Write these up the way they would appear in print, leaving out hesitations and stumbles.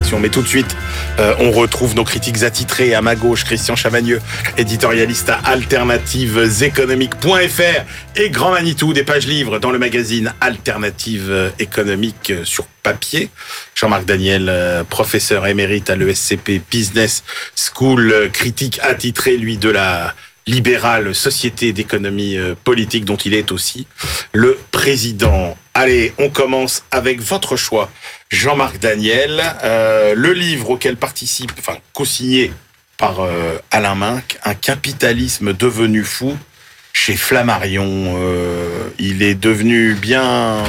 rédaction. Mais tout de suite, on retrouve nos critiques attitrés. À ma gauche, Christian Chavagneux, éditorialiste à alternativeséconomiques.fr et Grand Manitou, des pages livres dans le magazine Alternative économique sur papier. Jean-Marc Daniel, professeur émérite à l'ESCP Business School, critique attitré, lui, de la libérale Société d'économie politique, dont il est aussi le président. Allez, on commence avec votre choix, Jean-Marc Daniel. Le livre auquel participe, co-signé par Alain Minc, Un capitalisme devenu fou, chez Flammarion. Il est devenu bien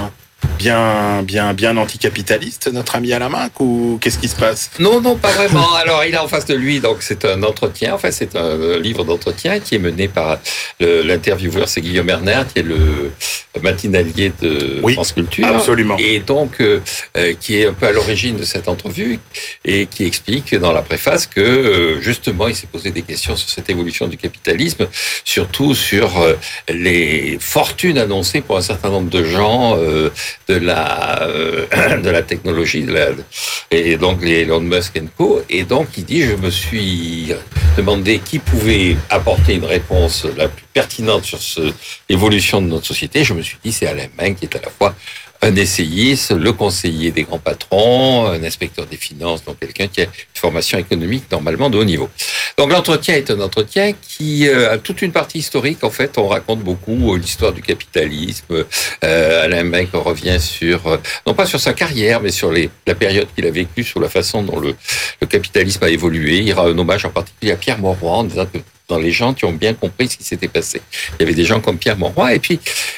anticapitaliste, notre ami Alain Minc, ou qu'est-ce qui se passe? Non, pas vraiment. Alors, il a en face de lui, donc c'est un entretien. En fait, c'est un livre d'entretien qui est mené par l'intervieweur, c'est Guillaume Erner, qui est le matinalier de France Culture. Absolument. Et donc, qui est un peu à l'origine de cette entrevue et qui explique dans la préface que, justement, il s'est posé des questions sur cette évolution du capitalisme, surtout sur les fortunes annoncées pour un certain nombre de gens, de la technologie, et donc les Elon Musk & Co. Et donc, il dit, je me suis demandé qui pouvait apporter une réponse la plus pertinente sur l'évolution de notre société. Je me suis dit, c'est Alain Minc, qui est à la fois un essayiste, le conseiller des grands patrons, un inspecteur des finances, donc quelqu'un qui a une formation économique normalement de haut niveau. Donc l'entretien est un entretien qui a toute une partie historique. En fait, on raconte beaucoup l'histoire du capitalisme. Alain Minc revient sur, non pas sur sa carrière, mais sur la période qu'il a vécue, sur la façon dont le capitalisme a évolué. Il rend un hommage en particulier à Pierre Mauroy, en disant que dans les gens qui ont bien compris ce qui s'était passé. Il y avait des gens comme Pierre Mauroy, et puis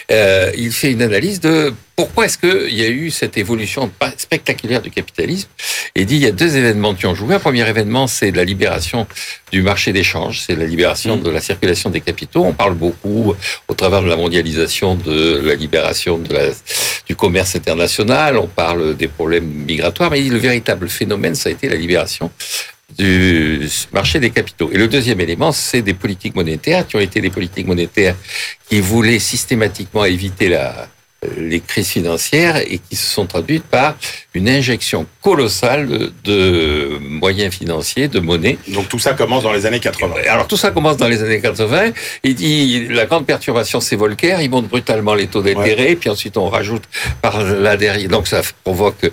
il fait une analyse de pourquoi est-ce qu'il y a eu cette évolution spectaculaire du capitalisme. Et il dit, il y a deux événements qui ont joué. Un premier événement, c'est la libération du marché d'échange, c'est la libération de la circulation des capitaux. On parle beaucoup, au travers de la mondialisation, de la libération du commerce international, on parle des problèmes migratoires, mais le véritable phénomène, ça a été la libération du marché des capitaux. Et le deuxième élément, c'est des politiques monétaires qui ont été des politiques monétaires qui voulaient systématiquement éviter les crises financières et qui se sont traduites par une injection colossale de moyens financiers, de monnaie. Donc tout ça commence dans les années 80. Alors tout ça commence dans les années 80. Il dit, la grande perturbation, c'est Volcker. Il monte brutalement les taux d'intérêt, puis ensuite on rajoute par là derrière. Donc ça provoque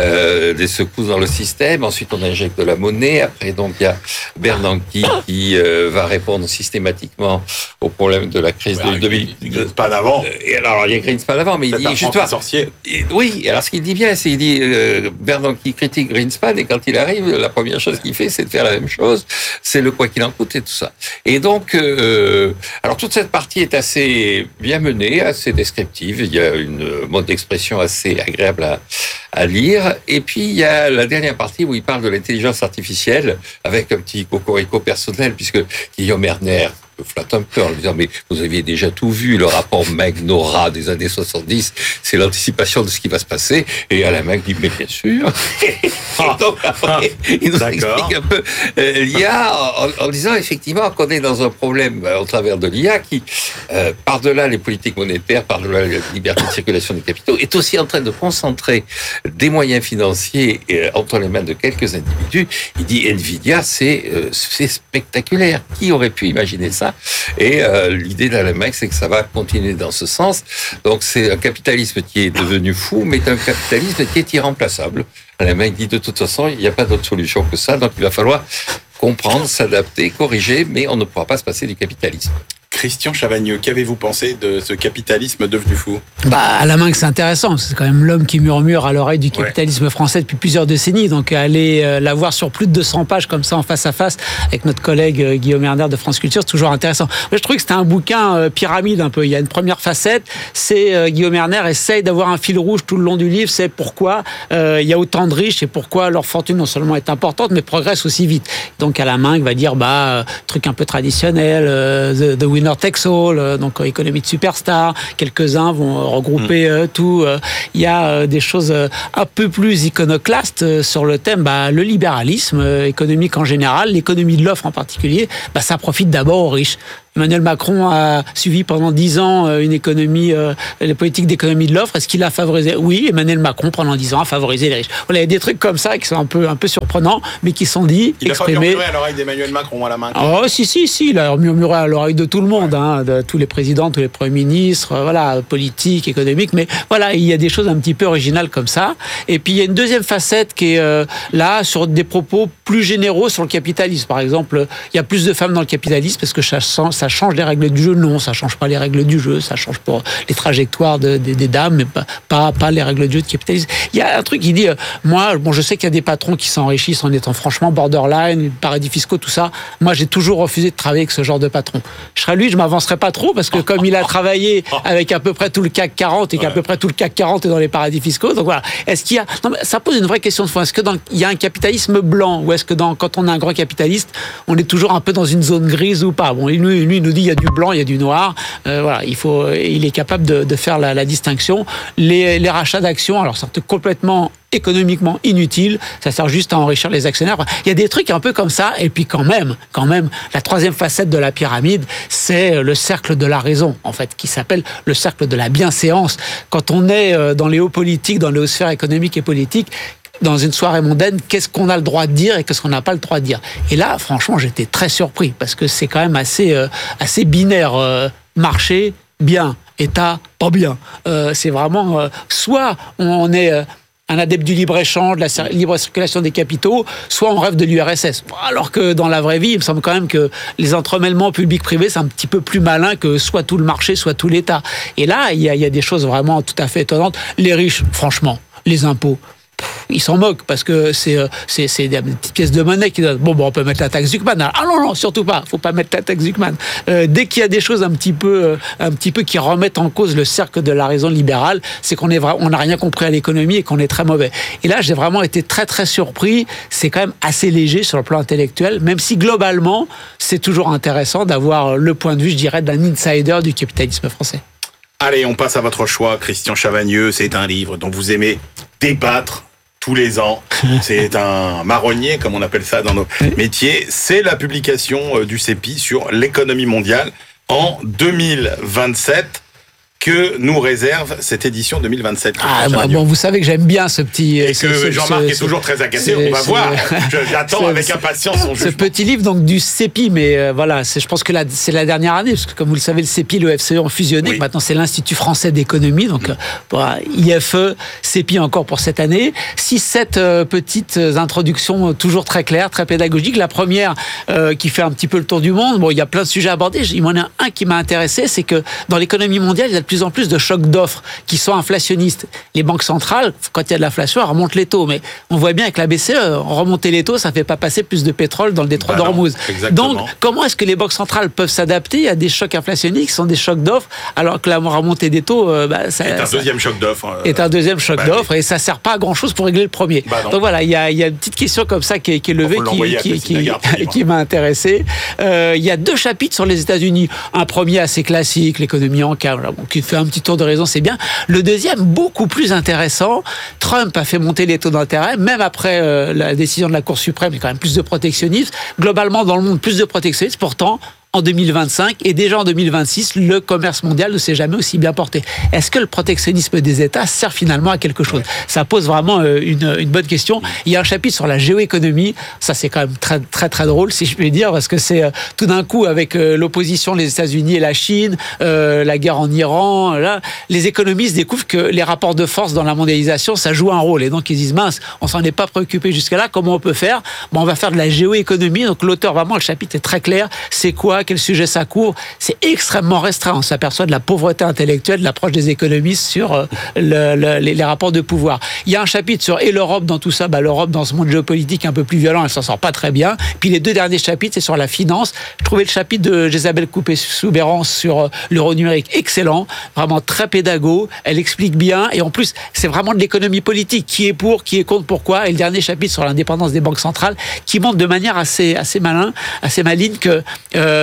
des secousses dans le système. Ensuite on injecte de la monnaie. Après donc il y a Bernanke qui va répondre systématiquement au problème de la crise de 2000. Greenspan avant. Alors il y a Greenspan avant. Mais il dit justement sorcier. Oui, alors ce qu'il dit bien, c'est il dit Bernanke critique Greenspan et quand il arrive, la première chose qu'il fait, c'est de faire la même chose. C'est le quoi qu'il en coûte et tout ça. Et donc, alors toute cette partie est assez bien menée, assez descriptive. Il y a une mode d'expression assez agréable à lire. Et puis il y a la dernière partie où il parle de l'intelligence artificielle avec un petit cocorico personnel, puisque Guillaume Erner flatte un peu en lui disant, mais vous aviez déjà tout vu, le rapport Meg-Nora des années 70, c'est l'anticipation de ce qui va se passer. Et Alain Minc dit, mais bien sûr. Donc après, il nous explique un peu l'IA en disant effectivement qu'on est dans un problème au travers de l'IA qui, par-delà les politiques monétaires, par-delà la liberté de circulation des capitaux, est aussi en train de concentrer des moyens financiers entre les mains de quelques individus. Il dit, Nvidia, c'est spectaculaire. Qui aurait pu imaginer ça? Et l'idée d'Alain Minc, c'est que ça va continuer dans ce sens. Donc c'est un capitalisme qui est devenu fou, mais un capitalisme qui est irremplaçable. Alain Minc dit de toute façon, il n'y a pas d'autre solution que ça, donc il va falloir comprendre, s'adapter, corriger, mais on ne pourra pas se passer du capitalisme. Christian Chavagneux, qu'avez-vous pensé de ce capitalisme devenu fou? Alain Minc, c'est intéressant. C'est quand même l'homme qui murmure à l'oreille du capitalisme français depuis plusieurs décennies. Donc, aller l'avoir sur plus de 200 pages comme ça, en face à face, avec notre collègue Guillaume Erner de France Culture, c'est toujours intéressant. Moi, je trouvais que c'était un bouquin pyramide un peu. Il y a une première facette, c'est Guillaume Erner essaye d'avoir un fil rouge tout le long du livre, c'est pourquoi il y a autant de riches et pourquoi leur fortune non seulement est importante, mais progresse aussi vite. Donc, Alain Minc va dire, truc un peu traditionnel, the winner takes all, donc économie de superstar. Quelques-uns vont regrouper tout. Il y a des choses un peu plus iconoclastes sur le thème. Le libéralisme économique en général, l'économie de l'offre en particulier, ça profite d'abord aux riches. Emmanuel Macron a suivi pendant 10 ans une économie, les politiques d'économie de l'offre. Est-ce qu'il a favorisé? Oui, Emmanuel Macron pendant 10 ans a favorisé les riches. Voilà, il y a des trucs comme ça qui sont un peu surprenants, mais qui sont dits, il exprimés. Il a pas murmuré à l'oreille d'Emmanuel Macron à la main. Oh, si, il a murmuré à l'oreille de tout le monde, de tous les présidents, tous les premiers ministres, voilà, politiques, économiques. Mais voilà, il y a des choses un petit peu originales comme ça. Et puis il y a une deuxième facette qui est là sur des propos plus généraux sur le capitalisme. Par exemple, il y a plus de femmes dans le capitalisme parce que ça change les règles du jeu. Non, ça change pas les règles du jeu. Ça change pour les trajectoires des dames, mais pas les règles du jeu de capitalisme. Il y a un truc qui dit, je sais qu'il y a des patrons qui s'enrichissent en étant franchement borderline, paradis fiscaux, tout ça. Moi, j'ai toujours refusé de travailler avec ce genre de patron. Je serais lui, je m'avancerais pas trop parce que comme il a travaillé avec à peu près tout le CAC 40 et qu'à peu près tout le CAC 40 est dans les paradis fiscaux, donc voilà. Est-ce qu'il y a... Non, mais ça pose une vraie question de fond. Est-ce que il y a un capitalisme blanc ou est-ce que quand on est un grand capitaliste, on est toujours un peu dans une zone grise ou pas? Bon, lui, il nous dit il y a du blanc, il y a du noir. Voilà, il est capable de faire la distinction. Les rachats d'actions, alors c'est complètement économiquement inutile, ça sert juste à enrichir les actionnaires. Il y a des trucs un peu comme ça, et puis quand même, la troisième facette de la pyramide, c'est le cercle de la raison, en fait, qui s'appelle le cercle de la bienséance. Quand on est dans les hauts politiques, dans les hautes sphères économiques et politiques, dans une soirée mondaine, qu'est-ce qu'on a le droit de dire et qu'est-ce qu'on n'a pas le droit de dire. Et là, franchement, j'étais très surpris, parce que c'est quand même assez binaire. Marché, bien. État, pas bien. C'est vraiment... soit on est... un adepte du libre-échange, de la libre circulation des capitaux, soit on rêve de l'URSS. Alors que dans la vraie vie, il me semble quand même que les entremêlements public-privé, c'est un petit peu plus malin que soit tout le marché, soit tout l'État. Et là, il y a des choses vraiment tout à fait étonnantes. Les riches, franchement, les impôts, ils s'en moquent parce que c'est des petites pièces de monnaie qui donnent. Bon, on peut mettre la taxe Zuckman. Ah non, surtout pas. Faut pas mettre la taxe Zuckman. Dès qu'il y a des choses un petit peu qui remettent en cause le cercle de la raison libérale, c'est qu'on n'a rien compris à l'économie et qu'on est très mauvais. Et là, j'ai vraiment été très très surpris. C'est quand même assez léger sur le plan intellectuel, même si globalement, c'est toujours intéressant d'avoir le point de vue, je dirais, d'un insider du capitalisme français. Allez, on passe à votre choix, Christian Chavagneux. C'est un livre dont vous aimez débattre tous les ans. C'est un marronnier, comme on appelle ça dans nos métiers. C'est la publication du CEPI sur l'économie mondiale en 2027. Que nous réserve cette édition 2027? Vous savez que j'aime bien ce petit... Et que Jean-Marc est toujours très agacé, on va voir. J'attends avec impatience son jugement. Ce petit livre donc, du CEPI, mais voilà, je pense que c'est la dernière année, parce que comme vous le savez, le CEPI et le FCE ont fusionné, maintenant c'est l'Institut français d'économie, donc IFE, CEPI encore pour cette année. 6-7 petites introductions toujours très claires, très pédagogiques. La première qui fait un petit peu le tour du monde, il y a plein de sujets abordés, il y en a un qui m'a intéressé, c'est que dans l'économie mondiale, il y a de plus en plus de chocs d'offres qui sont inflationnistes. Les banques centrales, quand il y a de l'inflation, elles remontent les taux. Mais on voit bien avec la BCE, remonter les taux, ça ne fait pas passer plus de pétrole dans le détroit d'Ormuz. Donc, comment est-ce que les banques centrales peuvent s'adapter à des chocs inflationnistes qui sont des chocs d'offres, alors que la remontée des taux, c'est un deuxième choc d'offres. Est un deuxième choc d'offres et ça ne sert pas à grand-chose pour régler le premier. Donc voilà, il y a une petite question comme ça qui est levée, qui m'a intéressé. Il y a 2 chapitres sur les États-Unis. Un premier assez classique, l'économie en cas, qui fait un petit tour de raison, c'est bien. Le deuxième, beaucoup plus intéressant, Trump a fait monter les taux d'intérêt, même après la décision de la Cour suprême, il y a quand même plus de protectionnisme. Globalement, dans le monde, plus de protectionnisme. Pourtant, en 2025 et déjà en 2026, le commerce mondial ne s'est jamais aussi bien porté. Est-ce que le protectionnisme des États sert finalement à quelque chose? Ça pose vraiment une bonne question. Il y a un chapitre sur la géoéconomie. Ça, c'est quand même très, très, très drôle, si je puis dire, parce que c'est tout d'un coup avec l'opposition, les États-Unis et la Chine, la guerre en Iran. Là, les économistes découvrent que les rapports de force dans la mondialisation, ça joue un rôle. Et donc, ils disent, mince, on s'en est pas préoccupé jusqu'à là. Comment on peut faire? On va faire de la géoéconomie. Donc, l'auteur, vraiment, le chapitre est très clair. C'est quoi? Quel sujet ça couvre? C'est extrêmement restreint. On s'aperçoit de la pauvreté intellectuelle de l'approche des économistes sur les rapports de pouvoir. Il y a un chapitre sur et l'Europe dans tout ça. L'Europe, dans ce monde géopolitique un peu plus violent, elle s'en sort pas très bien. Puis les 2 derniers chapitres, c'est sur la finance. Je trouvais le chapitre de Isabelle Coupé-Soubeyran sur l'euro numérique excellent, vraiment très pédago. Elle explique bien. Et en plus, c'est vraiment de l'économie politique. Qui est pour, qui est contre, pourquoi. Et le dernier chapitre sur l'indépendance des banques centrales, qui montre de manière assez maligne que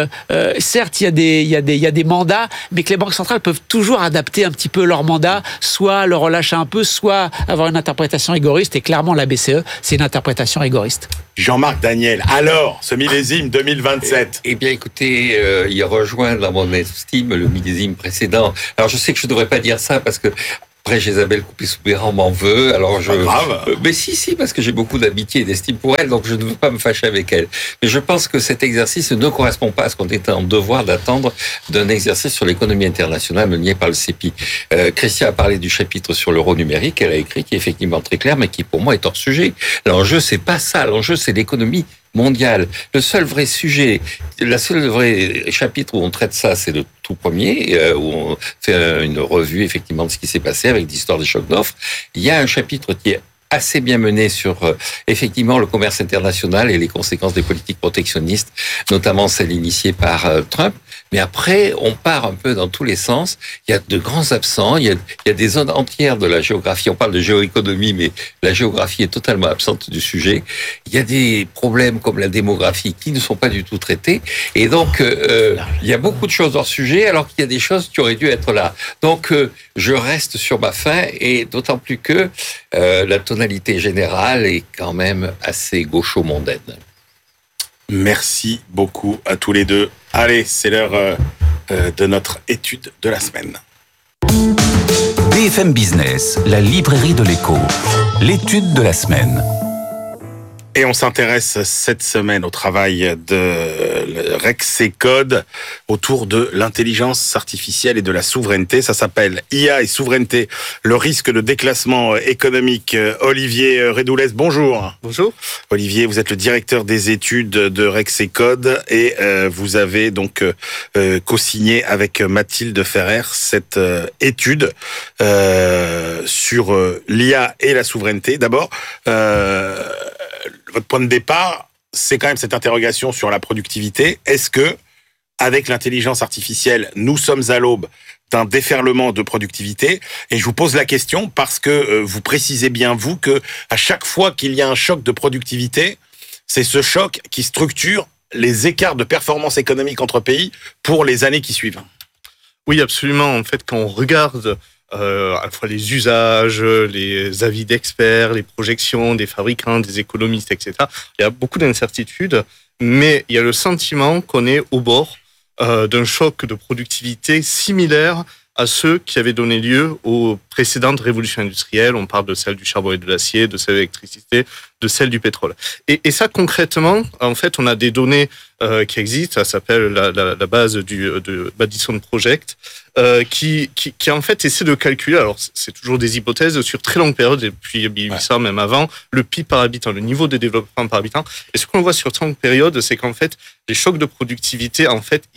certes, il y a des mandats, mais que les banques centrales peuvent toujours adapter un petit peu leur mandat, soit le relâcher un peu, soit avoir une interprétation rigoriste. Et clairement, la BCE, c'est une interprétation rigoriste. Jean-Marc Daniel, alors, ce millésime 2027? Eh bien, écoutez, il rejoint dans mon estime le millésime précédent. Alors, je sais que je ne devrais pas dire ça parce que après, Isabelle Coupé-Soubeyran m'en veut. Alors pas grave. Mais si, parce que j'ai beaucoup d'amitié et d'estime pour elle, donc je ne veux pas me fâcher avec elle. Mais je pense que cet exercice ne correspond pas à ce qu'on est en devoir d'attendre d'un exercice sur l'économie internationale mené par le CEPI. Christian a parlé du chapitre sur l'euro numérique qu'elle a écrit, qui est effectivement très clair, mais qui pour moi est hors sujet. L'enjeu, c'est pas ça. L'enjeu, c'est l'économie mondiale. Le seul vrai sujet, la seule vrai chapitre où on traite ça, c'est le tout premier, où on fait une revue effectivement de ce qui s'est passé avec l'histoire des chocs d'offres. Il y a un chapitre qui est assez bien mené sur effectivement le commerce international et les conséquences des politiques protectionnistes, notamment celles initiées par Trump. Mais après, on part un peu dans tous les sens. Il y a de grands absents. Il y a des zones entières de la géographie. On parle de géoéconomie, mais la géographie est totalement absente du sujet. Il y a des problèmes comme la démographie qui ne sont pas du tout traités. Et donc, il y a beaucoup de choses hors sujet, alors qu'il y a des choses qui auraient dû être là. Donc, je reste sur ma faim, et d'autant plus que la tonalité générale est quand même assez gaucho-mondaine. Merci beaucoup à tous les deux. Allez, c'est l'heure de notre étude de la semaine. BFM Business, la librairie de l'écho. L'étude de la semaine. Et on s'intéresse cette semaine au travail de Rexecode autour de l'intelligence artificielle et de la souveraineté. Ça s'appelle IA et souveraineté, le risque de déclassement économique. Olivier Redoulès, bonjour. Bonjour. Olivier, vous êtes le directeur des études de Rexecode et vous avez donc co-signé avec Mathilde Ferrer cette étude sur l'IA et la souveraineté. D'abord, votre point de départ, c'est quand même cette interrogation sur la productivité. Est-ce que, avec l'intelligence artificielle, nous sommes à l'aube d'un déferlement de productivité? Et je vous pose la question parce que vous précisez bien, vous, que à chaque fois qu'il y a un choc de productivité, c'est ce choc qui structure les écarts de performance économique entre pays pour les années qui suivent. Oui, absolument. En fait, quand on regarde à la fois les usages, les avis d'experts, les projections des fabricants, des économistes, etc. Il y a beaucoup d'incertitudes, mais il y a le sentiment qu'on est au bord d'un choc de productivité similaire à ceux qui avaient donné lieu aux précédentes révolutions industrielles. On parle de celle du charbon et de l'acier, de celle de l'électricité, de celle du pétrole. Et ça, concrètement, en fait, on a des données qui existent. Ça s'appelle la base de Madison Project, qui en fait essaie de calculer. Alors, c'est toujours des hypothèses sur très longue période, depuis 1800 même avant, le PIB par habitant, le niveau de développement par habitant. Et ce qu'on voit sur très longue période, c'est qu'en fait, les chocs de productivité, en fait,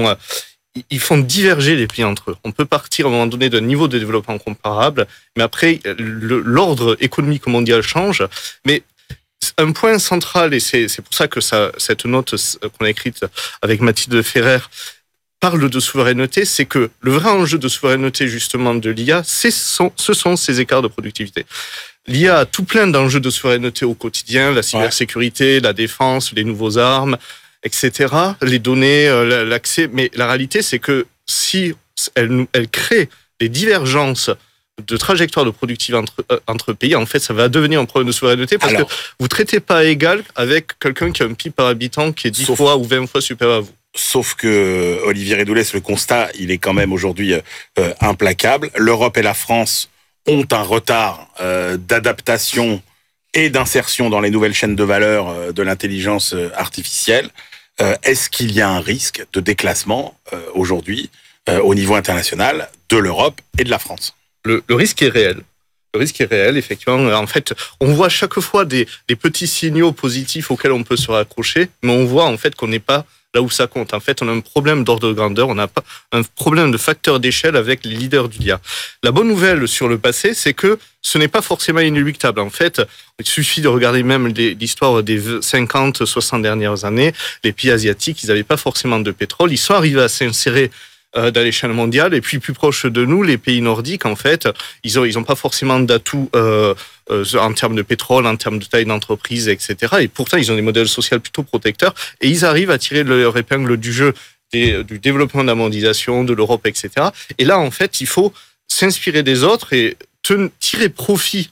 ils font diverger les pays entre eux. On peut partir à un moment donné d'un niveau de développement comparable, mais après, l'ordre économique mondial change. Mais un point central, et c'est pour ça que cette note qu'on a écrite avec Mathilde Ferrer parle de souveraineté, c'est que le vrai enjeu de souveraineté, justement, de l'IA, ce sont ces écarts de productivité. L'IA a tout plein d'enjeux de souveraineté au quotidien, la cybersécurité, la défense, les nouveaux armes, etc., les données, l'accès. Mais la réalité, c'est que si elle crée des divergences de trajectoire de productivité entre pays, en fait, ça va devenir un problème de souveraineté parce que vous ne traitez pas à égal avec quelqu'un qui a un PIB par habitant qui est 10 fois ou 20 fois supérieur à vous. Sauf que, Olivier Redoulès, le constat, il est quand même aujourd'hui implacable. L'Europe et la France ont un retard d'adaptation et d'insertion dans les nouvelles chaînes de valeur de l'intelligence artificielle. Est-ce qu'il y a un risque de déclassement aujourd'hui au niveau international de l'Europe et de la France? Le risque est réel. Le risque est réel, effectivement. En fait, on voit chaque fois des petits signaux positifs auxquels on peut se raccrocher, mais on voit en fait qu'on n'est pas là où ça compte. En fait, on a un problème d'ordre de grandeur, on n'a pas un problème de facteur d'échelle avec les leaders du l'IA. La bonne nouvelle sur le passé, c'est que ce n'est pas forcément inéluctable. En fait, il suffit de regarder même l'histoire des 50, 60 dernières années. Les pays asiatiques, ils n'avaient pas forcément de pétrole. Ils sont arrivés à s'insérer à l'échelle mondiale. Et puis plus proche de nous, les pays nordiques, en fait, ils ont pas forcément d'atouts en termes de pétrole, en termes de taille d'entreprise, etc. Et pourtant, ils ont des modèles sociaux plutôt protecteurs et ils arrivent à tirer leur épingle du jeu du développement de la mondialisation, de l'Europe, etc. Et là, en fait, il faut s'inspirer des autres et tirer profit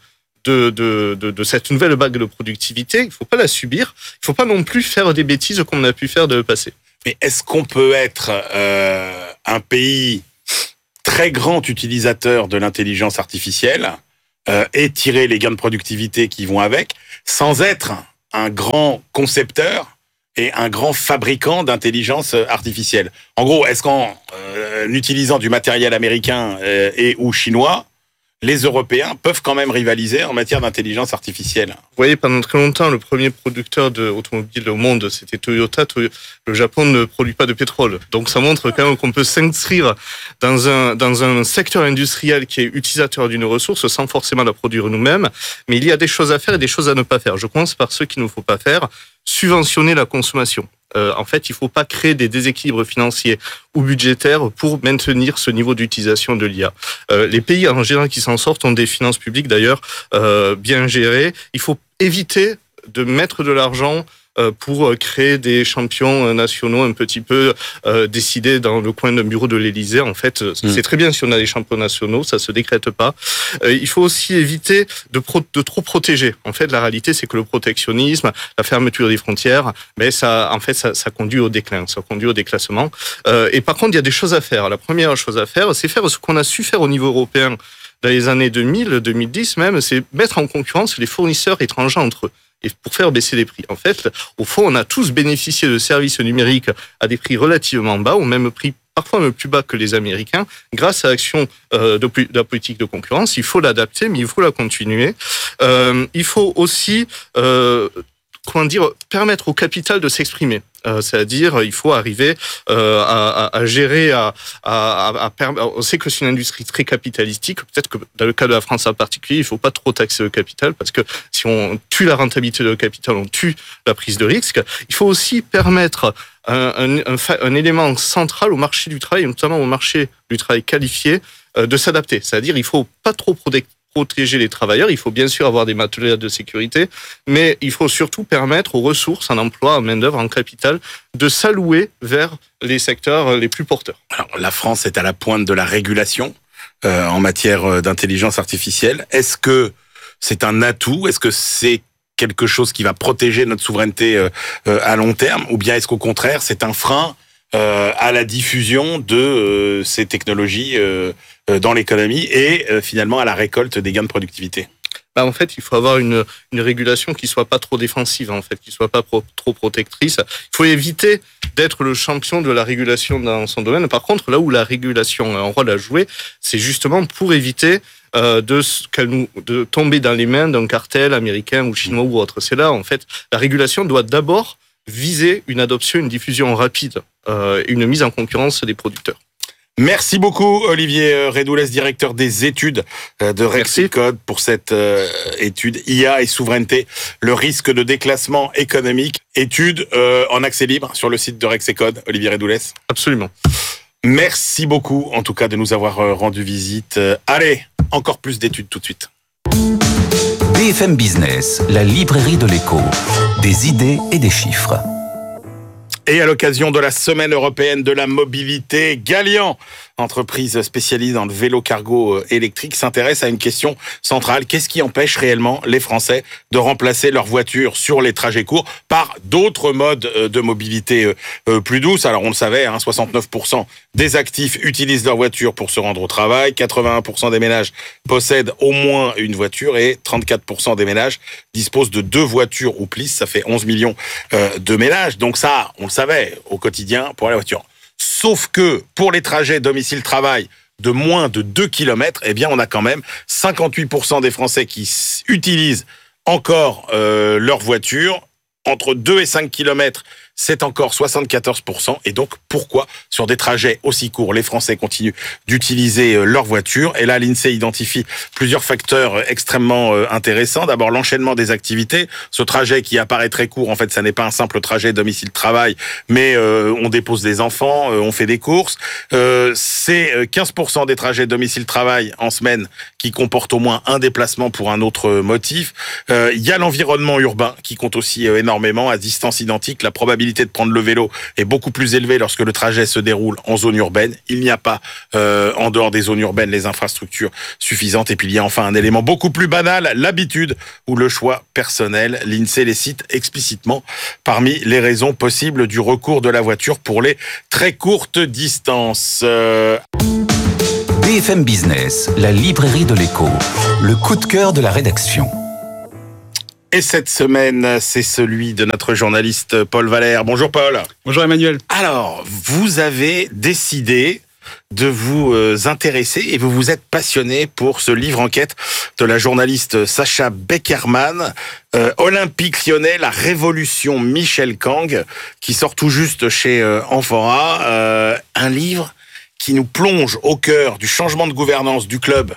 de cette nouvelle vague de productivité. Il ne faut pas la subir. Il ne faut pas non plus faire des bêtises comme on a pu faire dans le passé. Mais est-ce qu'on peut être un pays très grand utilisateur de l'intelligence artificielle et tirer les gains de productivité qui vont avec, sans être un grand concepteur et un grand fabricant d'intelligence artificielle? En gros, est-ce qu'en utilisant du matériel américain et ou chinois, les Européens peuvent quand même rivaliser en matière d'intelligence artificielle? Vous voyez, pendant très longtemps, le premier producteur d'automobiles au monde, c'était Toyota. Le Japon ne produit pas de pétrole. Donc ça montre quand même qu'on peut s'inscrire dans un secteur industriel qui est utilisateur d'une ressource sans forcément la produire nous-mêmes. Mais il y a des choses à faire et des choses à ne pas faire. Je commence par ce qu'il ne faut pas faire. Subventionner la consommation. En fait, il ne faut pas créer des déséquilibres financiers ou budgétaires pour maintenir ce niveau d'utilisation de l'IA. Les pays en général qui s'en sortent ont des finances publiques d'ailleurs bien gérées. Il faut éviter de mettre de l'argent pour créer des champions nationaux un petit peu décidés dans le coin d'un bureau de l'Élysée. En fait, c'est très bien si on a des champions nationaux, ça se décrète pas. Il faut aussi éviter de trop protéger. En fait, la réalité, c'est que le protectionnisme, la fermeture des frontières, ça conduit au déclin, ça conduit au déclassement. Et par contre, il y a des choses à faire. La première chose à faire, c'est faire ce qu'on a su faire au niveau européen dans les années 2000, 2010 même, c'est mettre en concurrence les fournisseurs étrangers entre eux. Et pour faire baisser les prix. En fait, au fond, on a tous bénéficié de services numériques à des prix relativement bas, au même prix, parfois même plus bas que les Américains, grâce à l'action de la politique de concurrence. Il faut l'adapter, mais il faut la continuer. Il faut aussi permettre au capital de s'exprimer. C'est-à-dire, il faut arriver à gérer, on sait que c'est une industrie très capitalistique. Peut-être que dans le cas de la France en particulier, il ne faut pas trop taxer le capital parce que si on tue la rentabilité de capital, on tue la prise de risque. Il faut aussi permettre un élément central au marché du travail, notamment au marché du travail qualifié, de s'adapter. C'est-à-dire, il ne faut pas trop protéger les travailleurs. Il faut bien sûr avoir des matériels de sécurité, mais il faut surtout permettre aux ressources en emploi, en main-d'œuvre, en capital, de s'allouer vers les secteurs les plus porteurs. Alors, la France est à la pointe de la régulation en matière d'intelligence artificielle. Est-ce que c'est un atout? Est-ce que c'est quelque chose qui va protéger notre souveraineté à long terme? Ou bien est-ce qu'au contraire, c'est un frein à la diffusion de ces technologies dans l'économie et finalement à la récolte des gains de productivité? En fait, il faut avoir une régulation qui soit pas trop défensive, en fait, qui soit pas trop protectrice. Il faut éviter d'être le champion de la régulation dans son domaine. Par contre, là où la régulation a un rôle à jouer, c'est justement pour éviter de tomber dans les mains d'un cartel américain ou chinois ou autre. C'est là, en fait, la régulation doit d'abord viser une adoption, une diffusion rapide, une mise en concurrence des producteurs. Merci beaucoup Olivier Redoulès, directeur des études de Rexecode, pour cette étude IA et souveraineté, le risque de déclassement économique. Étude en accès libre sur le site de Rexecode. Olivier Redoulès. Absolument. Merci beaucoup en tout cas de nous avoir rendu visite. Allez, encore plus d'études tout de suite. BFM Business, la librairie de l'écho. Des idées et des chiffres. Et à l'occasion de la Semaine européenne de la mobilité, Galian, entreprise spécialisée dans le vélo cargo électrique, s'intéresse à une question centrale. Qu'est-ce qui empêche réellement les Français de remplacer leur voiture sur les trajets courts par d'autres modes de mobilité plus douces? Alors on le savait, 69% des actifs utilisent leur voiture pour se rendre au travail, 81% des ménages possèdent au moins une voiture et 34% des ménages disposent de 2 voitures ou plus. Ça fait 11 millions de ménages. Donc ça, on le savait au quotidien pour la voiture. Sauf que pour les trajets domicile-travail de moins de 2 km, eh bien, on a quand même 58% des Français qui utilisent encore leur voiture. Entre 2 et 5 km, c'est encore 74%. Et donc, pourquoi, sur des trajets aussi courts, les Français continuent d'utiliser leur voiture? Et là, l'INSEE identifie plusieurs facteurs extrêmement intéressants. D'abord, l'enchaînement des activités. Ce trajet qui apparaît très court, en fait, ça n'est pas un simple trajet domicile-travail, mais on dépose des enfants, on fait des courses. C'est 15% des trajets domicile-travail en semaine qui comportent au moins un déplacement pour un autre motif. Il y a l'environnement urbain qui compte aussi énormément. À distance identique, la probabilité de prendre le vélo est beaucoup plus élevée lorsque le trajet se déroule en zone urbaine. Il n'y a pas en dehors des zones urbaines les infrastructures suffisantes. Et puis il y a enfin un élément beaucoup plus banal, l'habitude ou le choix personnel. L'INSEE les cite explicitement parmi les raisons possibles du recours de la voiture pour les très courtes distances. BFM Business, la librairie de l'écho, le coup de cœur de la rédaction. Et cette semaine, c'est celui de notre journaliste Paul Valère. Bonjour Paul. Bonjour Emmanuel. Alors, vous avez décidé de vous intéresser et vous vous êtes passionné pour ce livre enquête de la journaliste Sacha Beckerman, Olympique Lyonnais, la révolution Michel Kang, qui sort tout juste chez Amphora. Un livre qui nous plonge au cœur du changement de gouvernance du club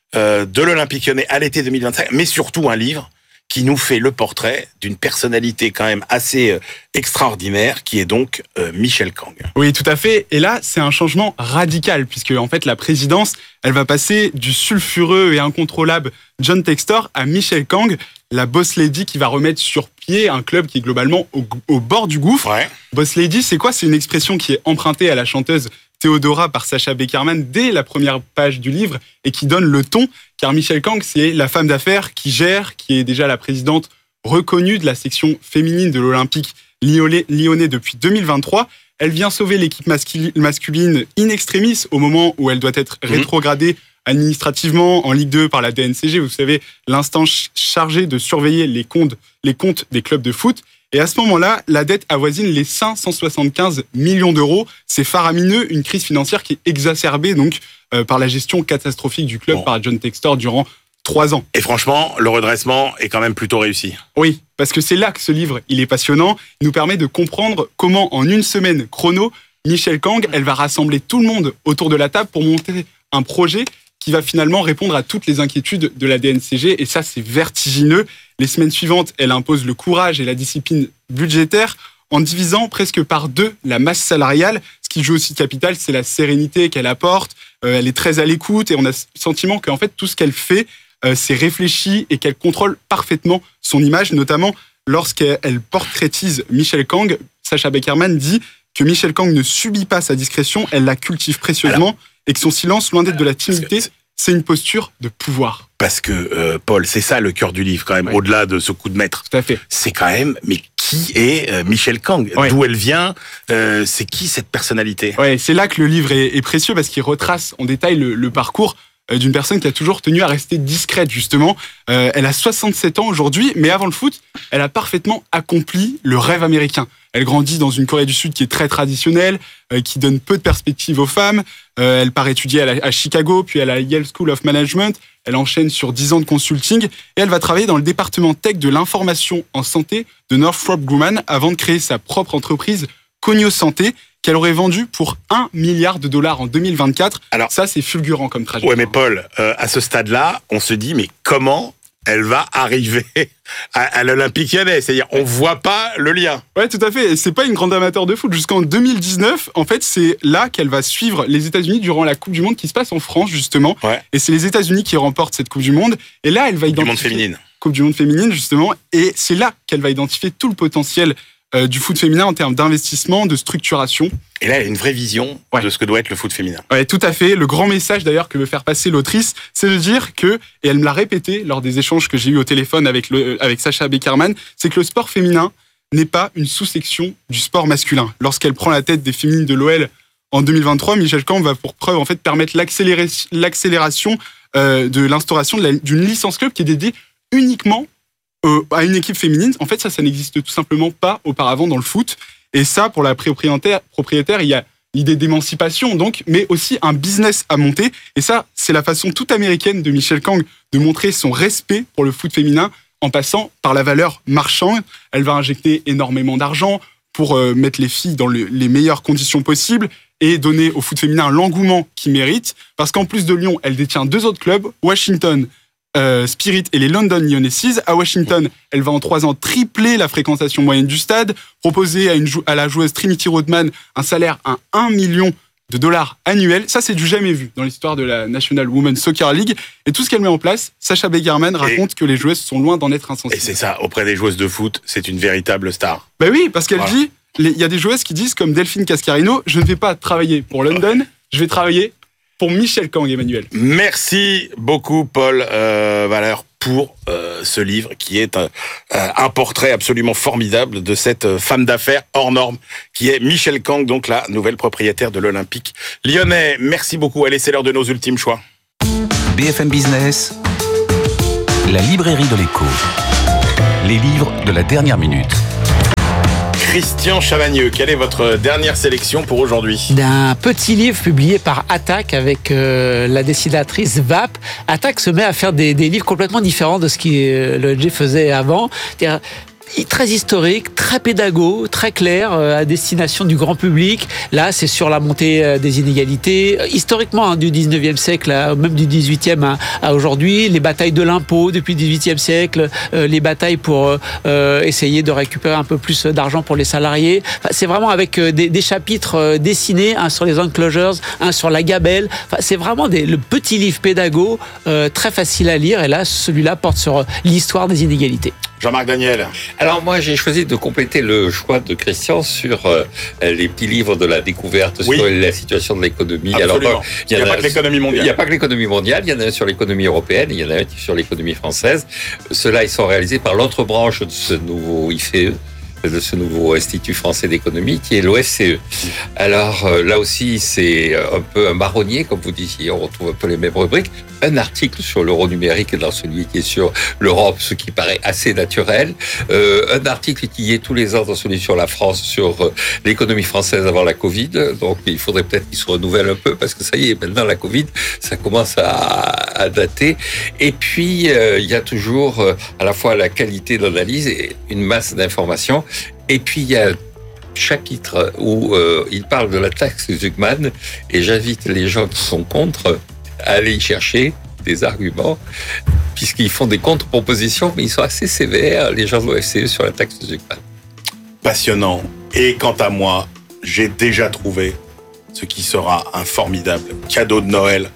de l'Olympique Lyonnais à l'été 2025, mais surtout un livre qui nous fait le portrait d'une personnalité quand même assez extraordinaire, qui est donc Michel Kang. Oui, tout à fait. Et là, c'est un changement radical, puisque en fait, la présidence, elle va passer du sulfureux et incontrôlable John Textor à Michel Kang, la boss lady qui va remettre sur pied un club qui est globalement au bord du gouffre. Ouais. Boss lady, c'est quoi? C'est une expression qui est empruntée à la chanteuse Théodora par Sacha Beckerman dès la première page du livre et qui donne le ton, car Michel Kang, c'est la femme d'affaires qui gère, qui est déjà la présidente reconnue de la section féminine de l'Olympique lyonnais depuis 2023. Elle vient sauver l'équipe masculine in extremis au moment où elle doit être rétrogradée administrativement en Ligue 2 par la DNCG, vous savez, l'instance chargée de surveiller les comptes des clubs de foot. Et à ce moment-là, la dette avoisine les 575 millions d'euros. C'est faramineux, une crise financière qui est exacerbée donc par la gestion catastrophique du club par John Textor durant 3 ans. Et franchement, le redressement est quand même plutôt réussi. Oui, parce que c'est là que ce livre, il est passionnant. Il nous permet de comprendre comment, en une semaine chrono, Michel Kang, elle va rassembler tout le monde autour de la table pour monter un projet qui va finalement répondre à toutes les inquiétudes de la DNCG. Et ça, c'est vertigineux. Les semaines suivantes, elle impose le courage et la discipline budgétaire en divisant presque par 2 la masse salariale. Ce qui joue aussi capital, c'est la sérénité qu'elle apporte. Elle est très à l'écoute et on a le sentiment qu'en fait, tout ce qu'elle fait, c'est réfléchi et qu'elle contrôle parfaitement son image, notamment lorsqu'elle portraitise Michel Kang. Sacha Beckerman dit que Michel Kang ne subit pas sa discrétion, elle la cultive précieusement et que son silence, loin d'être de la timidité, c'est une posture de pouvoir. Parce que, Paul, c'est ça le cœur du livre, quand même, au-delà de ce coup de maître. Tout à fait. C'est quand même, mais qui est Michel Kang? D'où elle vient? C'est qui cette personnalité? Ouais, c'est là que le livre est précieux parce qu'il retrace en détail le parcours d'une personne qui a toujours tenu à rester discrète, justement. Elle a 67 ans aujourd'hui, mais avant le foot, elle a parfaitement accompli le rêve américain. Elle grandit dans une Corée du Sud qui est très traditionnelle, qui donne peu de perspectives aux femmes. Elle part étudier à Chicago, puis à la Yale School of Management. Elle enchaîne sur 10 ans de consulting et elle va travailler dans le département tech de l'information en santé de Northrop Grumman avant de créer sa propre entreprise Conio Santé, qu'elle aurait vendue pour $1 milliard en 2024. Alors, ça, c'est fulgurant comme trajectoire. Ouais, mais Paul, à ce stade-là, on se dit, mais comment elle va arriver à l'Olympique Lyonnais? C'est-à-dire, on voit pas le lien. Ouais, tout à fait. Et c'est pas une grande amateur de foot. Jusqu'en 2019, en fait, c'est là qu'elle va suivre les États-Unis durant la Coupe du Monde qui se passe en France, justement. Ouais. Et c'est les États-Unis qui remportent cette Coupe du Monde. Et là, elle va identifier... Coupe du Monde féminine. Coupe du Monde féminine, justement. Et c'est là qu'elle va identifier tout le potentiel du foot féminin en termes d'investissement, de structuration. Et là, elle a une vraie vision de ce que doit être le foot féminin. Oui, tout à fait. Le grand message d'ailleurs que veut faire passer l'autrice, c'est de dire que, et elle me l'a répété lors des échanges que j'ai eus au téléphone avec Sacha Beckerman, c'est que le sport féminin n'est pas une sous-section du sport masculin. Lorsqu'elle prend la tête des féminines de l'OL en 2023, Michel Kang va pour preuve en fait permettre l'accélération de l'instauration d'une licence club qui est dédiée uniquement à une équipe féminine. En fait, ça n'existe tout simplement pas auparavant dans le foot. Et ça, pour la propriétaire, il y a l'idée d'émancipation, donc, mais aussi un business à monter. Et ça, c'est la façon toute américaine de Michel Kang de montrer son respect pour le foot féminin en passant par la valeur marchande. Elle va injecter énormément d'argent pour mettre les filles dans les meilleures conditions possibles et donner au foot féminin l'engouement qu'il mérite. Parce qu'en plus de Lyon, elle détient 2 autres clubs, Washington Spirit et les London Lionesses. À Washington, elle va en 3 ans tripler la fréquentation moyenne du stade, proposer à la joueuse Trinity Rodman un salaire à $1 million annuels. Ça, c'est du jamais vu dans l'histoire de la National Women's Soccer League. Et tout ce qu'elle met en place, Sacha Begerman raconte que les joueuses sont loin d'en être insensibles. Et c'est ça, auprès des joueuses de foot, c'est une véritable star. Ben oui, parce qu'elle dit, il y a des joueuses qui disent, comme Delphine Cascarino, je ne vais pas travailler pour London, je vais travailler pour Michel Kang, Emmanuel. Merci beaucoup, Paul Valeur, pour ce livre qui est un portrait absolument formidable de cette femme d'affaires hors norme qui est Michel Kang, donc la nouvelle propriétaire de l'Olympique lyonnais. Merci beaucoup. Allez, c'est l'heure de nos ultimes choix. BFM Business, la librairie de l'écho. Les livres de la dernière minute. Christian Chavagneux, quelle est votre dernière sélection pour aujourd'hui ? D'un petit livre publié par Attac avec la dessinatrice VAP. Attac se met à faire des livres complètement différents de ce que l'ONG faisait avant. C'est-à-dire, très historique, très pédago, très clair, à destination du grand public. Là, c'est sur la montée des inégalités, historiquement, du 19e siècle, même du 18e à aujourd'hui, les batailles de l'impôt depuis le 18e siècle, les batailles pour essayer de récupérer un peu plus d'argent pour les salariés. Enfin, c'est vraiment avec des chapitres dessinés, un sur les enclosures, un sur la gabelle. Enfin, c'est vraiment le petit livre pédago, très facile à lire. Et là, celui-là porte sur l'histoire des inégalités. Jean-Marc Daniel. Alors moi, j'ai choisi de compléter le choix de Christian sur les petits livres de la découverte sur la situation de l'économie. Absolument. Alors, il n'y a pas que l'économie mondiale. Il n'y a pas que l'économie mondiale, il y en a un sur l'économie européenne, il y en a un sur l'économie française. Ceux-là, ils sont réalisés par l'autre branche de ce nouveau IFE, de ce nouveau Institut français d'économie, qui est l'OFCE. Alors là aussi, c'est un peu un marronnier, comme vous disiez, on retrouve un peu les mêmes rubriques. Un article sur l'euro numérique dans celui qui est sur l'Europe, ce qui paraît assez naturel. Un article qui est tous les ans dans celui sur la France, sur l'économie française avant la Covid. Donc il faudrait peut-être qu'il se renouvelle un peu, parce que ça y est, maintenant la Covid, ça commence à dater. Et puis, il y a toujours à la fois la qualité d'analyse et une masse d'informations. Et puis, il y a un chapitre où il parle de la taxe Zuckman, et j'invite les gens qui sont contre à aller y chercher des arguments, puisqu'ils font des contre-propositions, mais ils sont assez sévères, les gens de l'OFCE, sur la taxe Zuckman. Passionnant. Et quant à moi, j'ai déjà trouvé ce qui sera un formidable cadeau de Noël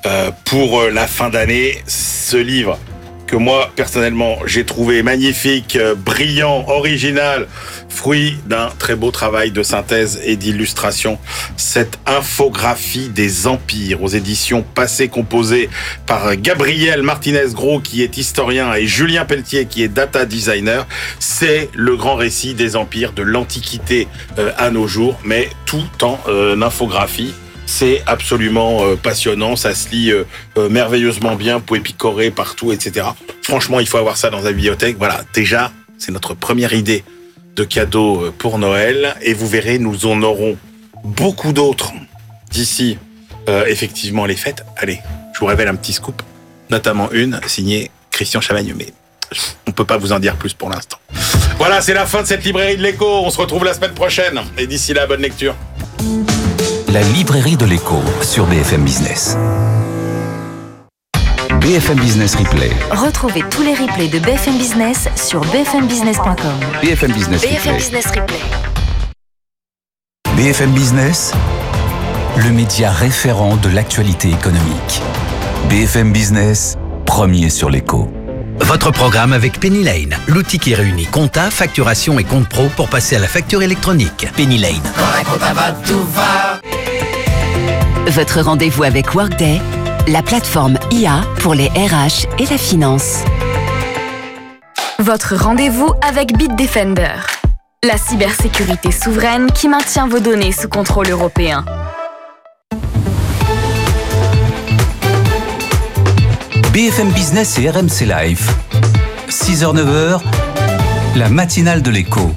pour la fin d'année. Ce livre que moi, personnellement, j'ai trouvé magnifique, brillant, original, fruit d'un très beau travail de synthèse et d'illustration. Cette infographie des empires aux éditions Passé composée par Gabriel Martinez-Gros, qui est historien, et Julien Pelletier, qui est data designer, c'est le grand récit des empires de l'Antiquité à nos jours, mais tout en infographie. C'est absolument passionnant, ça se lit merveilleusement bien, vous pouvez picorer partout, etc. Franchement, il faut avoir ça dans la bibliothèque. Voilà, déjà, c'est notre première idée de cadeau pour Noël. Et vous verrez, nous en aurons beaucoup d'autres d'ici, effectivement, les fêtes. Allez, je vous révèle un petit scoop, notamment une signée Christian Chavagneux, mais on ne peut pas vous en dire plus pour l'instant. Voilà, c'est la fin de cette librairie de l'écho. On se retrouve la semaine prochaine. Et d'ici là, bonne lecture. La librairie de l'écho sur BFM Business. BFM Business Replay. Retrouvez tous les replays de BFM Business sur bfmbusiness.com. BFM Business Replay. BFM Business Replay. BFM Business, le média référent de l'actualité économique. BFM Business, premier sur l'écho. Votre programme avec Penny Lane, l'outil qui réunit compta, facturation et compte pro pour passer à la facture électronique. Penny Lane. Votre rendez-vous avec Workday, la plateforme IA pour les RH et la finance. Votre rendez-vous avec Bitdefender, la cybersécurité souveraine qui maintient vos données sous contrôle européen. BFM Business et RMC Live. 6h-9h, la matinale de l'écho.